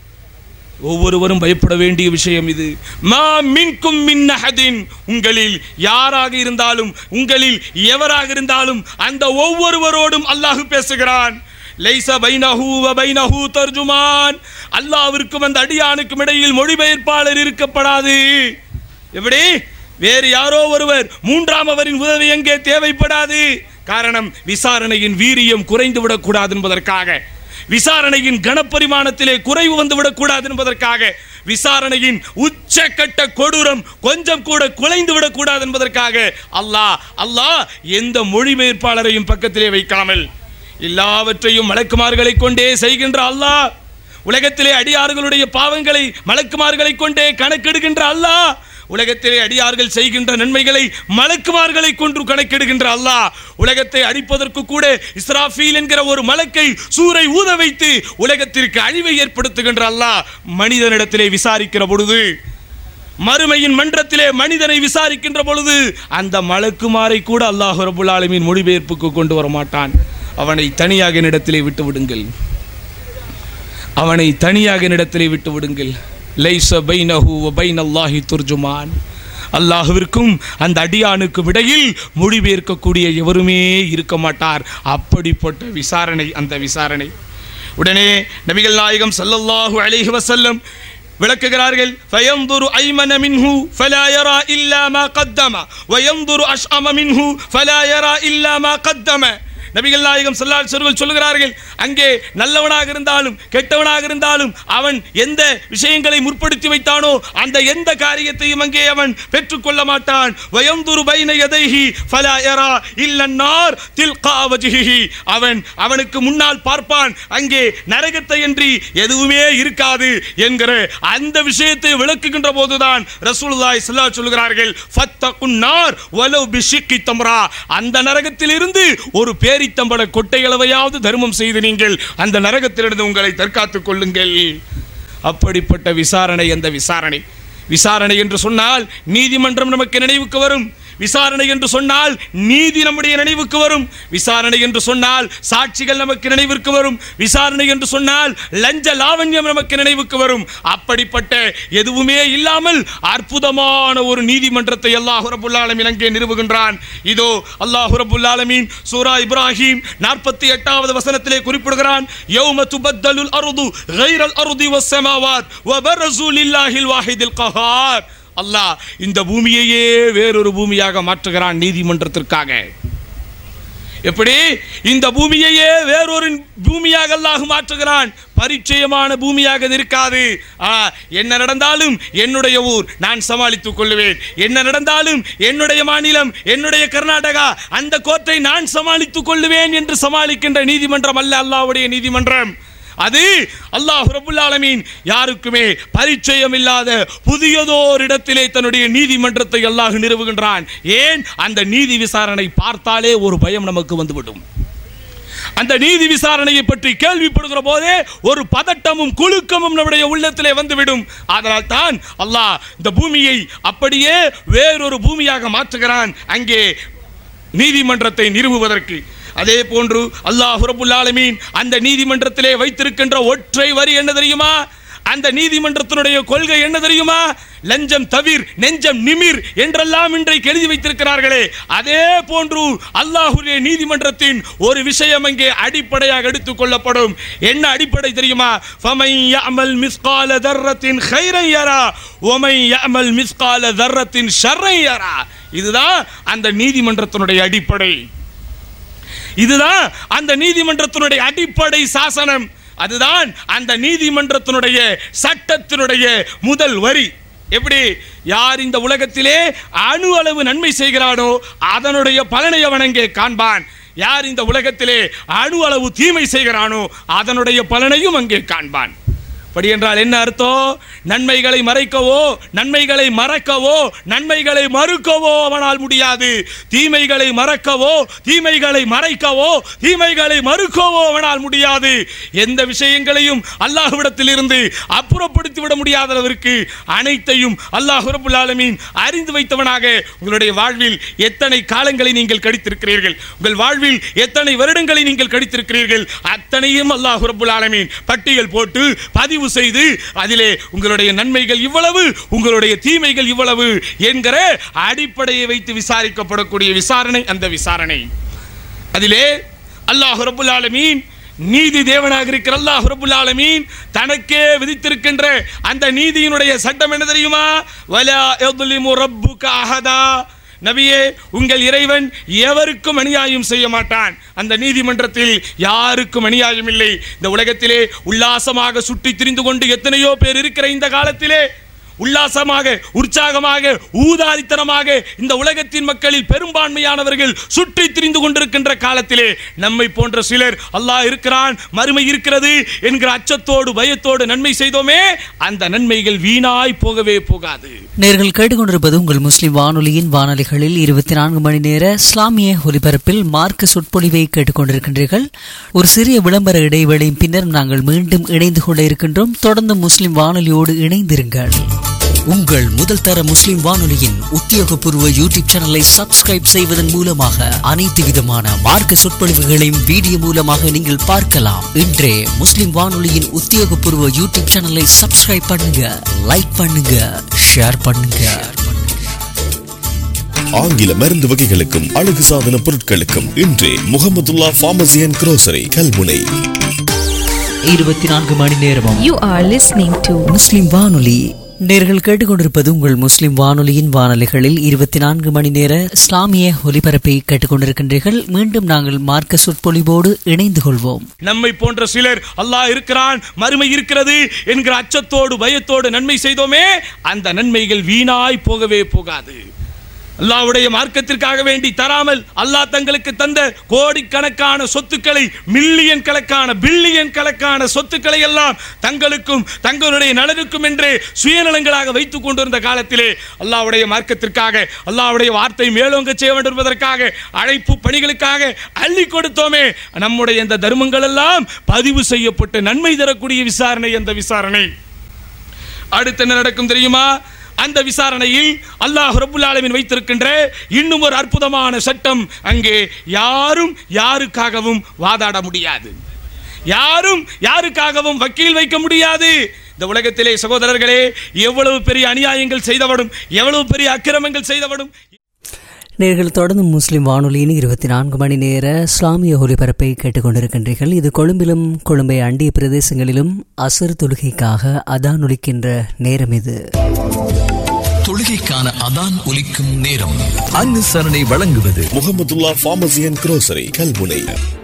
ஒவ்வொருவரும் பயப்பட வேண்டிய விஷயம் இது. மா மின்கும் மின் அஹதின், உங்களில் யாராக இருந்தாலும் உங்களில் எவராக இருந்தாலும் அந்த ஒவ்வொருவரோடும் அல்லாஹ் பேசுகிறான். லைஸ பைனஹு வ பைனஹு தர்ஜுமான், அல்லாஹ்விற்கும் அந்த அடியானுக்கும் இடையில் மொழிபெயர்ப்பாளர் இருக்கப்படாது. எப்படி? வேறு யாரோ ஒருவர் மூன்றாம் அவரின் உதவி எங்கே தேவைப்படாது. காரணம், விசாரணையின் வீரியம் குறைந்து விடக்கூடாது என்பதற்காக, விசாரணையின் கனப்பரிமாணத்திலே குறைவு வந்துவிடக் கூடாது என்பதற்காக, விசாரணையின் உச்சக்கட்ட கொடூரம் கொஞ்சம் கூட குலைந்து விடக்கூடாது என்பதற்காக அல்லாஹ் அல்லாஹ் எந்த மொழிபெயர்ப்பாளரையும் பக்கத்திலே வைக்காமல் எல்லாவற்றையும் மலக்குமார்களை கொண்டே செய்கின்ற அல்லாஹ், உலகத்திலே அடியார்களுடைய பாவங்களை மலக்குமார்களை கொண்டே கணக்கெடுக்கின்ற அல்லாஹ், உலகத்திலே அடியார்கள் செய்கின்ற நன்மைகளை மலக்குமார்களை கொன்று கணக்கெடுக்கின்ற அல்லாஹ், உலகத்தை அழிப்பதற்கு கூட இஸ்ராஃபீல் என்கிற ஒரு மலக்கை சூரை ஊத வைத்து உலகத்திற்கு அழிவை ஏற்படுத்துகின்ற அல்லாஹ் மனிதனிடத்திலே விசாரிக்கிற பொழுது, மறுமையின் மன்றத்திலே மனிதனை விசாரிக்கின்ற பொழுது அந்த மலக்குமாரை கூட அல்லாஹ் ரப்புல் ஆலமீன் மொழிபெயர்ப்புக்கு கொண்டு வர மாட்டான். அவனை தனியாக என்னிடத்திலே விட்டு விடுங்கள், அவனை தனியாக என்னிடத்திலே விட்டு விடுங்கள். லைஸ பைனஹு வ பைனல்லாஹி துர்ஜுமான், அல்லாஹ்விற்கும் அந்த அடியானுக்கும் இடையில் மொழிபெயர்க்கக்கூடிய எவருமே இருக்க மாட்டார். அப்படிப்பட்ட விசாரணை அந்த விசாரணை. உடனே நபிகள் நாயகம் ஸல்லல்லாஹு அலைஹி வஸல்லம் விளக்குகிறார்கள், ஃபயன்துரு ஐமன மின்ஹு ஃபலா யரா இல்லா மா கத்தம வயன்துரு அஷ்அம மின்ஹு ஃபலா யரா இல்லா மா கத்தம. நபிகள் நாயகம் ஸல்லல்லாஹு அலைஹி வஸல்லம் சொல்கிறார்கள், அங்கே நல்லவனாக இருந்தாலும் கெட்டவனாக இருந்தாலும் அவன் எந்த விஷயங்களை முற்படுத்தி வைத்தானோ அந்த எந்த காரியத்தையும் அங்கே அவன் பெற்றுக்கொள்ள மாட்டான். வயந்துரு பைன யதைஹி ஃபலா யரா இல்ல النار தில்கா வஜ்ஹிஹி, அவன் அவனுக்கு முன்னால் பார்ப்பான், அங்கே நரகத்தை என்று எதுவுமே இருக்காது என்கிற அந்த விஷயத்தை விளக்குகின்ற போதுதான் ரசூலுல்லாஹி ஸல்லல்லாஹு அலைஹி வஸல்லம் சொல்கிறார்கள், ஃபத்தகுன் நார் வலவ் பிஷிக்கி தம்ரா, அந்த நரகத்தில் இருந்து ஒரு பேரித்தம்பள கொட்டையளவையாவது தர்மம் செய்து நீங்கள் அந்த நரகத்திலிருந்து உங்களை தற்காத்துக் கொள்ளுங்கள். அப்படிப்பட்ட விசாரணை. அந்த விசாரணை விசாரணை என்று சொன்னால் நீதிமன்றம் நமக்கு நினைவுக்கு வரும். விசாரணை என்று சொன்னால் நீதி நம்முடைய நினைவுக்கு வரும். விசாரணை என்று சொன்னால் சாட்சிகள் நமக்கு நினைவிற்கு வரும். விசாரணை என்று சொன்னால் லஞ்ச லாவண்யம் நமக்கு நினைவுக்கு வரும். அப்படிப்பட்ட எதுவுமே இல்லாமல் அற்புதமான ஒரு நீதிமன்றத்தை அல்லாஹ் ரப்பல் ஆலமீன் அங்கே நிறுவுகின்றான். இதோ அல்லாஹ் ரப்பல் ஆலமீன் சூரா இப்ராஹிம் நாற்பத்தி எட்டாவது வசனத்திலே குறிப்பிடுகிறான், யௌம துபத்தலுல் அர்து கைரல் அர்தி வஸ்ஸமாவாத் வபரஸு லில்லாஹில் வாஹிதில் கஹார். அல்லாஹ் இந்த பூமியையே வேறொரு பூமியாக மாற்றுகிறான் நீதிமன்றத்திற்காக. எப்படி இந்த பூமியையே வேறொரு பூமியாக அல்லாஹ் மாற்றுகிறான். பரிச்சயமான பூமியாக இருக்காது. என்ன நடந்தாலும் என்னுடைய ஊர் நான் சமாளித்துக் கொள்ளுவேன், என்ன நடந்தாலும் என்னுடைய மாநிலம் என்னுடைய கர்நாடகா அந்த கோட்டை நான் சமாளித்துக் கொள்ளுவேன் என்று சமாளிக்கின்ற நீதிமன்றம் அல்ல அல்லாஹ்வுடைய நீதிமன்றம். அது அல்லாஹ் ரப்பல் ஆலமீன் யாருக்குமே பரிச்சயம் இல்லாத புதியதோர் இடத்திலே தன்னுடைய நீதிமன்றத்தை அல்லாஹ் நிறுவுகின்றான். ஏன்? அந்த நீதி விசாரணை பார்த்தாலே ஒரு பயம் நமக்கு வந்துவிடும். அந்த நீதி விசாரணையை பற்றி கேள்விப்படுகிற போதே ஒரு பதட்டமும் குலுக்கமும் நம்முடைய உள்ளத்திலே வந்துவிடும். அதனால் தான் அல்லாஹ் இந்த பூமியை அப்படியே வேறொரு பூமியாக மாற்றுகிறான் அங்கே நீதிமன்றத்தை நிறுவுவதற்கு. அதே போன்று அல்லாஹ் ரப்பல் ஆலமீன் அந்த நீதிமன்றத்திலே வைத்திருக்கின்ற ஒற்றை வரி என்ன தெரியுமா? அந்த நீதிமன்றத்தினுடைய கொள்கை என்ன தெரியுமா? லஞ்சம் தவிர் நெஞ்சம் நிமிர் என்றெல்லாம் இன்றைக்கு எழுதி வைத்திருக்கிறார்களே, அதே போன்று அல்லாஹ்வுடைய நீதிமன்றத்தின் ஒரு விஷயம் அங்கே அடிப்படையாக எடுத்துக் கொள்ளப்படும். என்ன அடிப்படை தெரியுமா? ஃபமன் யஅமல் மிஸ்கால தர்ரத்தின் கைரன் யரா வமன் யஅமல் மிஸ்கால தர்ரத்தின் ஷர்ரன் யரா. இதுதான் அந்த நீதிமன்றத்தினுடைய அடிப்படை. இதுதான் அந்த நீதிமன்றத்தினுடைய அடிப்படை சாசனம். அதுதான் அந்த நீதிமன்றத்தினுடைய சட்டத்தினுடைய முதல் வரி. எப்படி? யார் இந்த உலகத்திலே அணு அளவு நன்மை செய்கிறானோ அதனுடைய பலனை அவன் அங்கே காண்பான். யார் இந்த உலகத்திலே அணு அளவு தீமை செய்கிறானோ அதனுடைய பலனையும் அங்கே காண்பான். அப்படி என்றால் என்ன அர்த்தம்? நன்மைகளை மறைக்கவோ நன்மைகளை மறக்கவோ நன்மைகளை மறுக்கவோ அவனால் முடியாது. தீமைகளை மறக்கவோ தீமைகளை மறைக்கவோ தீமைகளை மறுக்கவோ அவனால் முடியாது. எந்த விஷயங்களையும் அல்லாஹ்விடத்தில் இருந்து அப்புறப்படுத்தி விட முடியாதவருக்கு அனைத்தையும் அல்லாஹ் ரப்பல் ஆலமீன் அறிந்து வைத்தவனாக உங்களுடைய வாழ்வில் எத்தனை காலங்களை நீங்கள் கழித்திருக்கிறீர்கள், உங்கள் வாழ்வில் எத்தனை வருடங்களை நீங்கள் கழித்திருக்கிறீர்கள், அத்தனையும் அல்லாஹ் ரப்பல் ஆலமீன் பட்டியல் போட்டு பதிவு செய்து அதிலே உங்களுடைய நன்மைகள் இவ்வளவு உங்களுடைய தீமைகள் இவ்வளவு என்கிற அடிப்படையை வைத்து விசாரிக்கப்படக்கூடிய விசாரணை அந்த விசாரணை. அதிலே அல்லாஹ் ரப்பல் ஆலமீன் நீதி தேவனாக இருக்கிற அல்லாஹ் ரப்பல் ஆலமீன் தனக்கே விதித்திருக்கின்ற அந்த நீதியினுடைய சட்டம் என்ன தெரியுமா? வலா யظ்லிமு ரப்புக அஹதா. நபியே, உங்கள் இறைவன் எவருக்கும் அநியாயம் செய்ய மாட்டான். அந்த நீதிமன்றத்தில் யாருக்கும் அநியாயம் இல்லை. இந்த உலகத்திலே உல்லாசமாக சுற்றி திரிந்து கொண்டு எத்தனையோ பேர் இருக்கிற இந்த காலத்திலே உல்லாசமாக உற்சாகமாக ஊதாரித்தனமாக இந்த உலகத்தின் மக்களில் பெரும்பான்மையானவர்கள் சுற்றி திரிந்து கொண்டிருக்கின்ற காலத்திலே நம்மை போன்ற சிலர் அல்லாஹ் இருக்கிறான் மறுமை இருக்கிறது என்கிற அச்சத்தோடு பயத்தோடு நன்மை செய்தோமே, அந்த நன்மைகள் வீணாய் போகவே போகாது. நேர்கள் கேட்டுக்கொண்டிருப்பது உங்கள் முஸ்லிம் வானொலியின் வானொலிகளில் இருபத்தி நான்கு மணி நேர இஸ்லாமிய ஒலிபரப்பில் மார்க்க சொற்பொழிவை கேட்டுக்கொண்டிருக்கின்றீர்கள். ஒரு சிறிய விளம்பர இடைவேளையின் பின்னர் நாங்கள் மீண்டும் இணைந்து கொள்ள இருக்கின்றோம். தொடர்ந்து முஸ்லிம் வானொலியோடு இணைந்திருங்கள். உங்கள் முதல் தர முஸ்லிம் வானொலியின் உத்தியோகபூர்வ யூடியூப் சேனலை சப்ஸ்கிரைப் செய்வதன் மூலமாக அனைத்து விதமான மார்க்க சொற்பொழிவுகளையும் வீடியோ மூலமாக நீங்கள் பார்க்கலாம். இன்றே முஸ்லிம் வானொலியின் உத்தியோகபூர்வ யூடியூப் சேனலை சப்ஸ்கிரைப் பண்ணுங்க, லைக் பண்ணுங்க, ஷேர் பண்ணுங்க. ஆங்கில மருந்து வகைகளுக்கும் அழகு சாதன பொருட்களுக்கும் இன்றே Mahmudullah pharmacy and grocery Kalmunai. இருபத்தி நான்கு மணி நேரமும் You are listening to முஸ்லிம் வானொலி. நேர்கள் கேட்டுக்கொண்டிருப்பது உங்கள் முஸ்லிம் வானொலியின் வானொலிகளில் இருபத்தி நான்கு மணி நேர இஸ்லாமிய ஒலிபரப்பை கேட்டுக்கொண்டிருக்கின்றீர்கள். மீண்டும் நாங்கள் மார்க்க சொற்பொழிவோடு இணைந்து கொள்வோம். நம்மை போன்ற சிலர் அல்லாஹ் இருக்கிறான், மறுமை இருக்கிறது என்கிற அச்சத்தோடு பயத்தோடு நன்மை செய்தோமே, அந்த நன்மைகள் வீணாய் போகவே போகாது. அல்லாஹ்வுடைய மார்க்கத்திற்காக வேண்டி தராமல் அல்லாஹ் தங்களுக்கு தந்த கோடிக்கணக்கான சொத்துக்களை, மில்லியன் கணக்கான பில்லியன் கணக்கான சொத்துக்களை எல்லாம் தங்களுக்கும் தங்களுடைய நலனுக்கும் என்று சுயநலங்களாக வைத்துக் கொண்டிருந்த காலத்திலே அல்லாஹ்வுடைய மார்க்கத்திற்காக, அல்லாஹ்வுடைய வார்த்தை மேலோங்க செய்ய வேண்டும் என்பதற்காக, அழைப்பு பணிகளுக்காக அள்ளி கொடுத்தோமே, நம்முடைய இந்த தர்மங்கள் எல்லாம் பதிவு செய்யப்பட்டு நன்மை தரக்கூடிய விசாரணை. அந்த விசாரணை அடுத்து என்ன நடக்கும் தெரியுமா? அந்த விசாரணையில் அல்லாஹ் ரப்புல் ஆலமீன் வைத்திருக்கின்ற இன்னும் ஒரு அற்புதமான சட்டம். அங்கே யாரும் யாருக்காகவும் வாதாட முடியாது, யாரும் யாருக்காகவும் வக்கீல் வைக்க முடியாது. இந்த உலகத்திலே சகோதரர்களே, எவ்வளவு பெரிய அநியாயங்கள் செய்தவடும், எவ்வளவு பெரிய அக்கிரமங்கள் செய்தவடும். நேர்கள் தொடர்ந்து முஸ்லிம் வானொலியின் இருபத்தி நான்கு மணி நேர இஸ்லாமிய ஒலிபரப்பை கேட்டுக்கொண்டிருக்கின்றீர்கள். இது கொழும்பிலும் கொழும்பை அண்டிய பிரதேசங்களிலும் அசர் தொழுகைக்காக அதான் ஒலிக்கின்ற நேரம். இது தொழுகைக்கான அதான் ஒலிக்கும் நேரம். அனுசரணை வழங்குவது Mahmudullah pharmacy and grocery Kalmunai.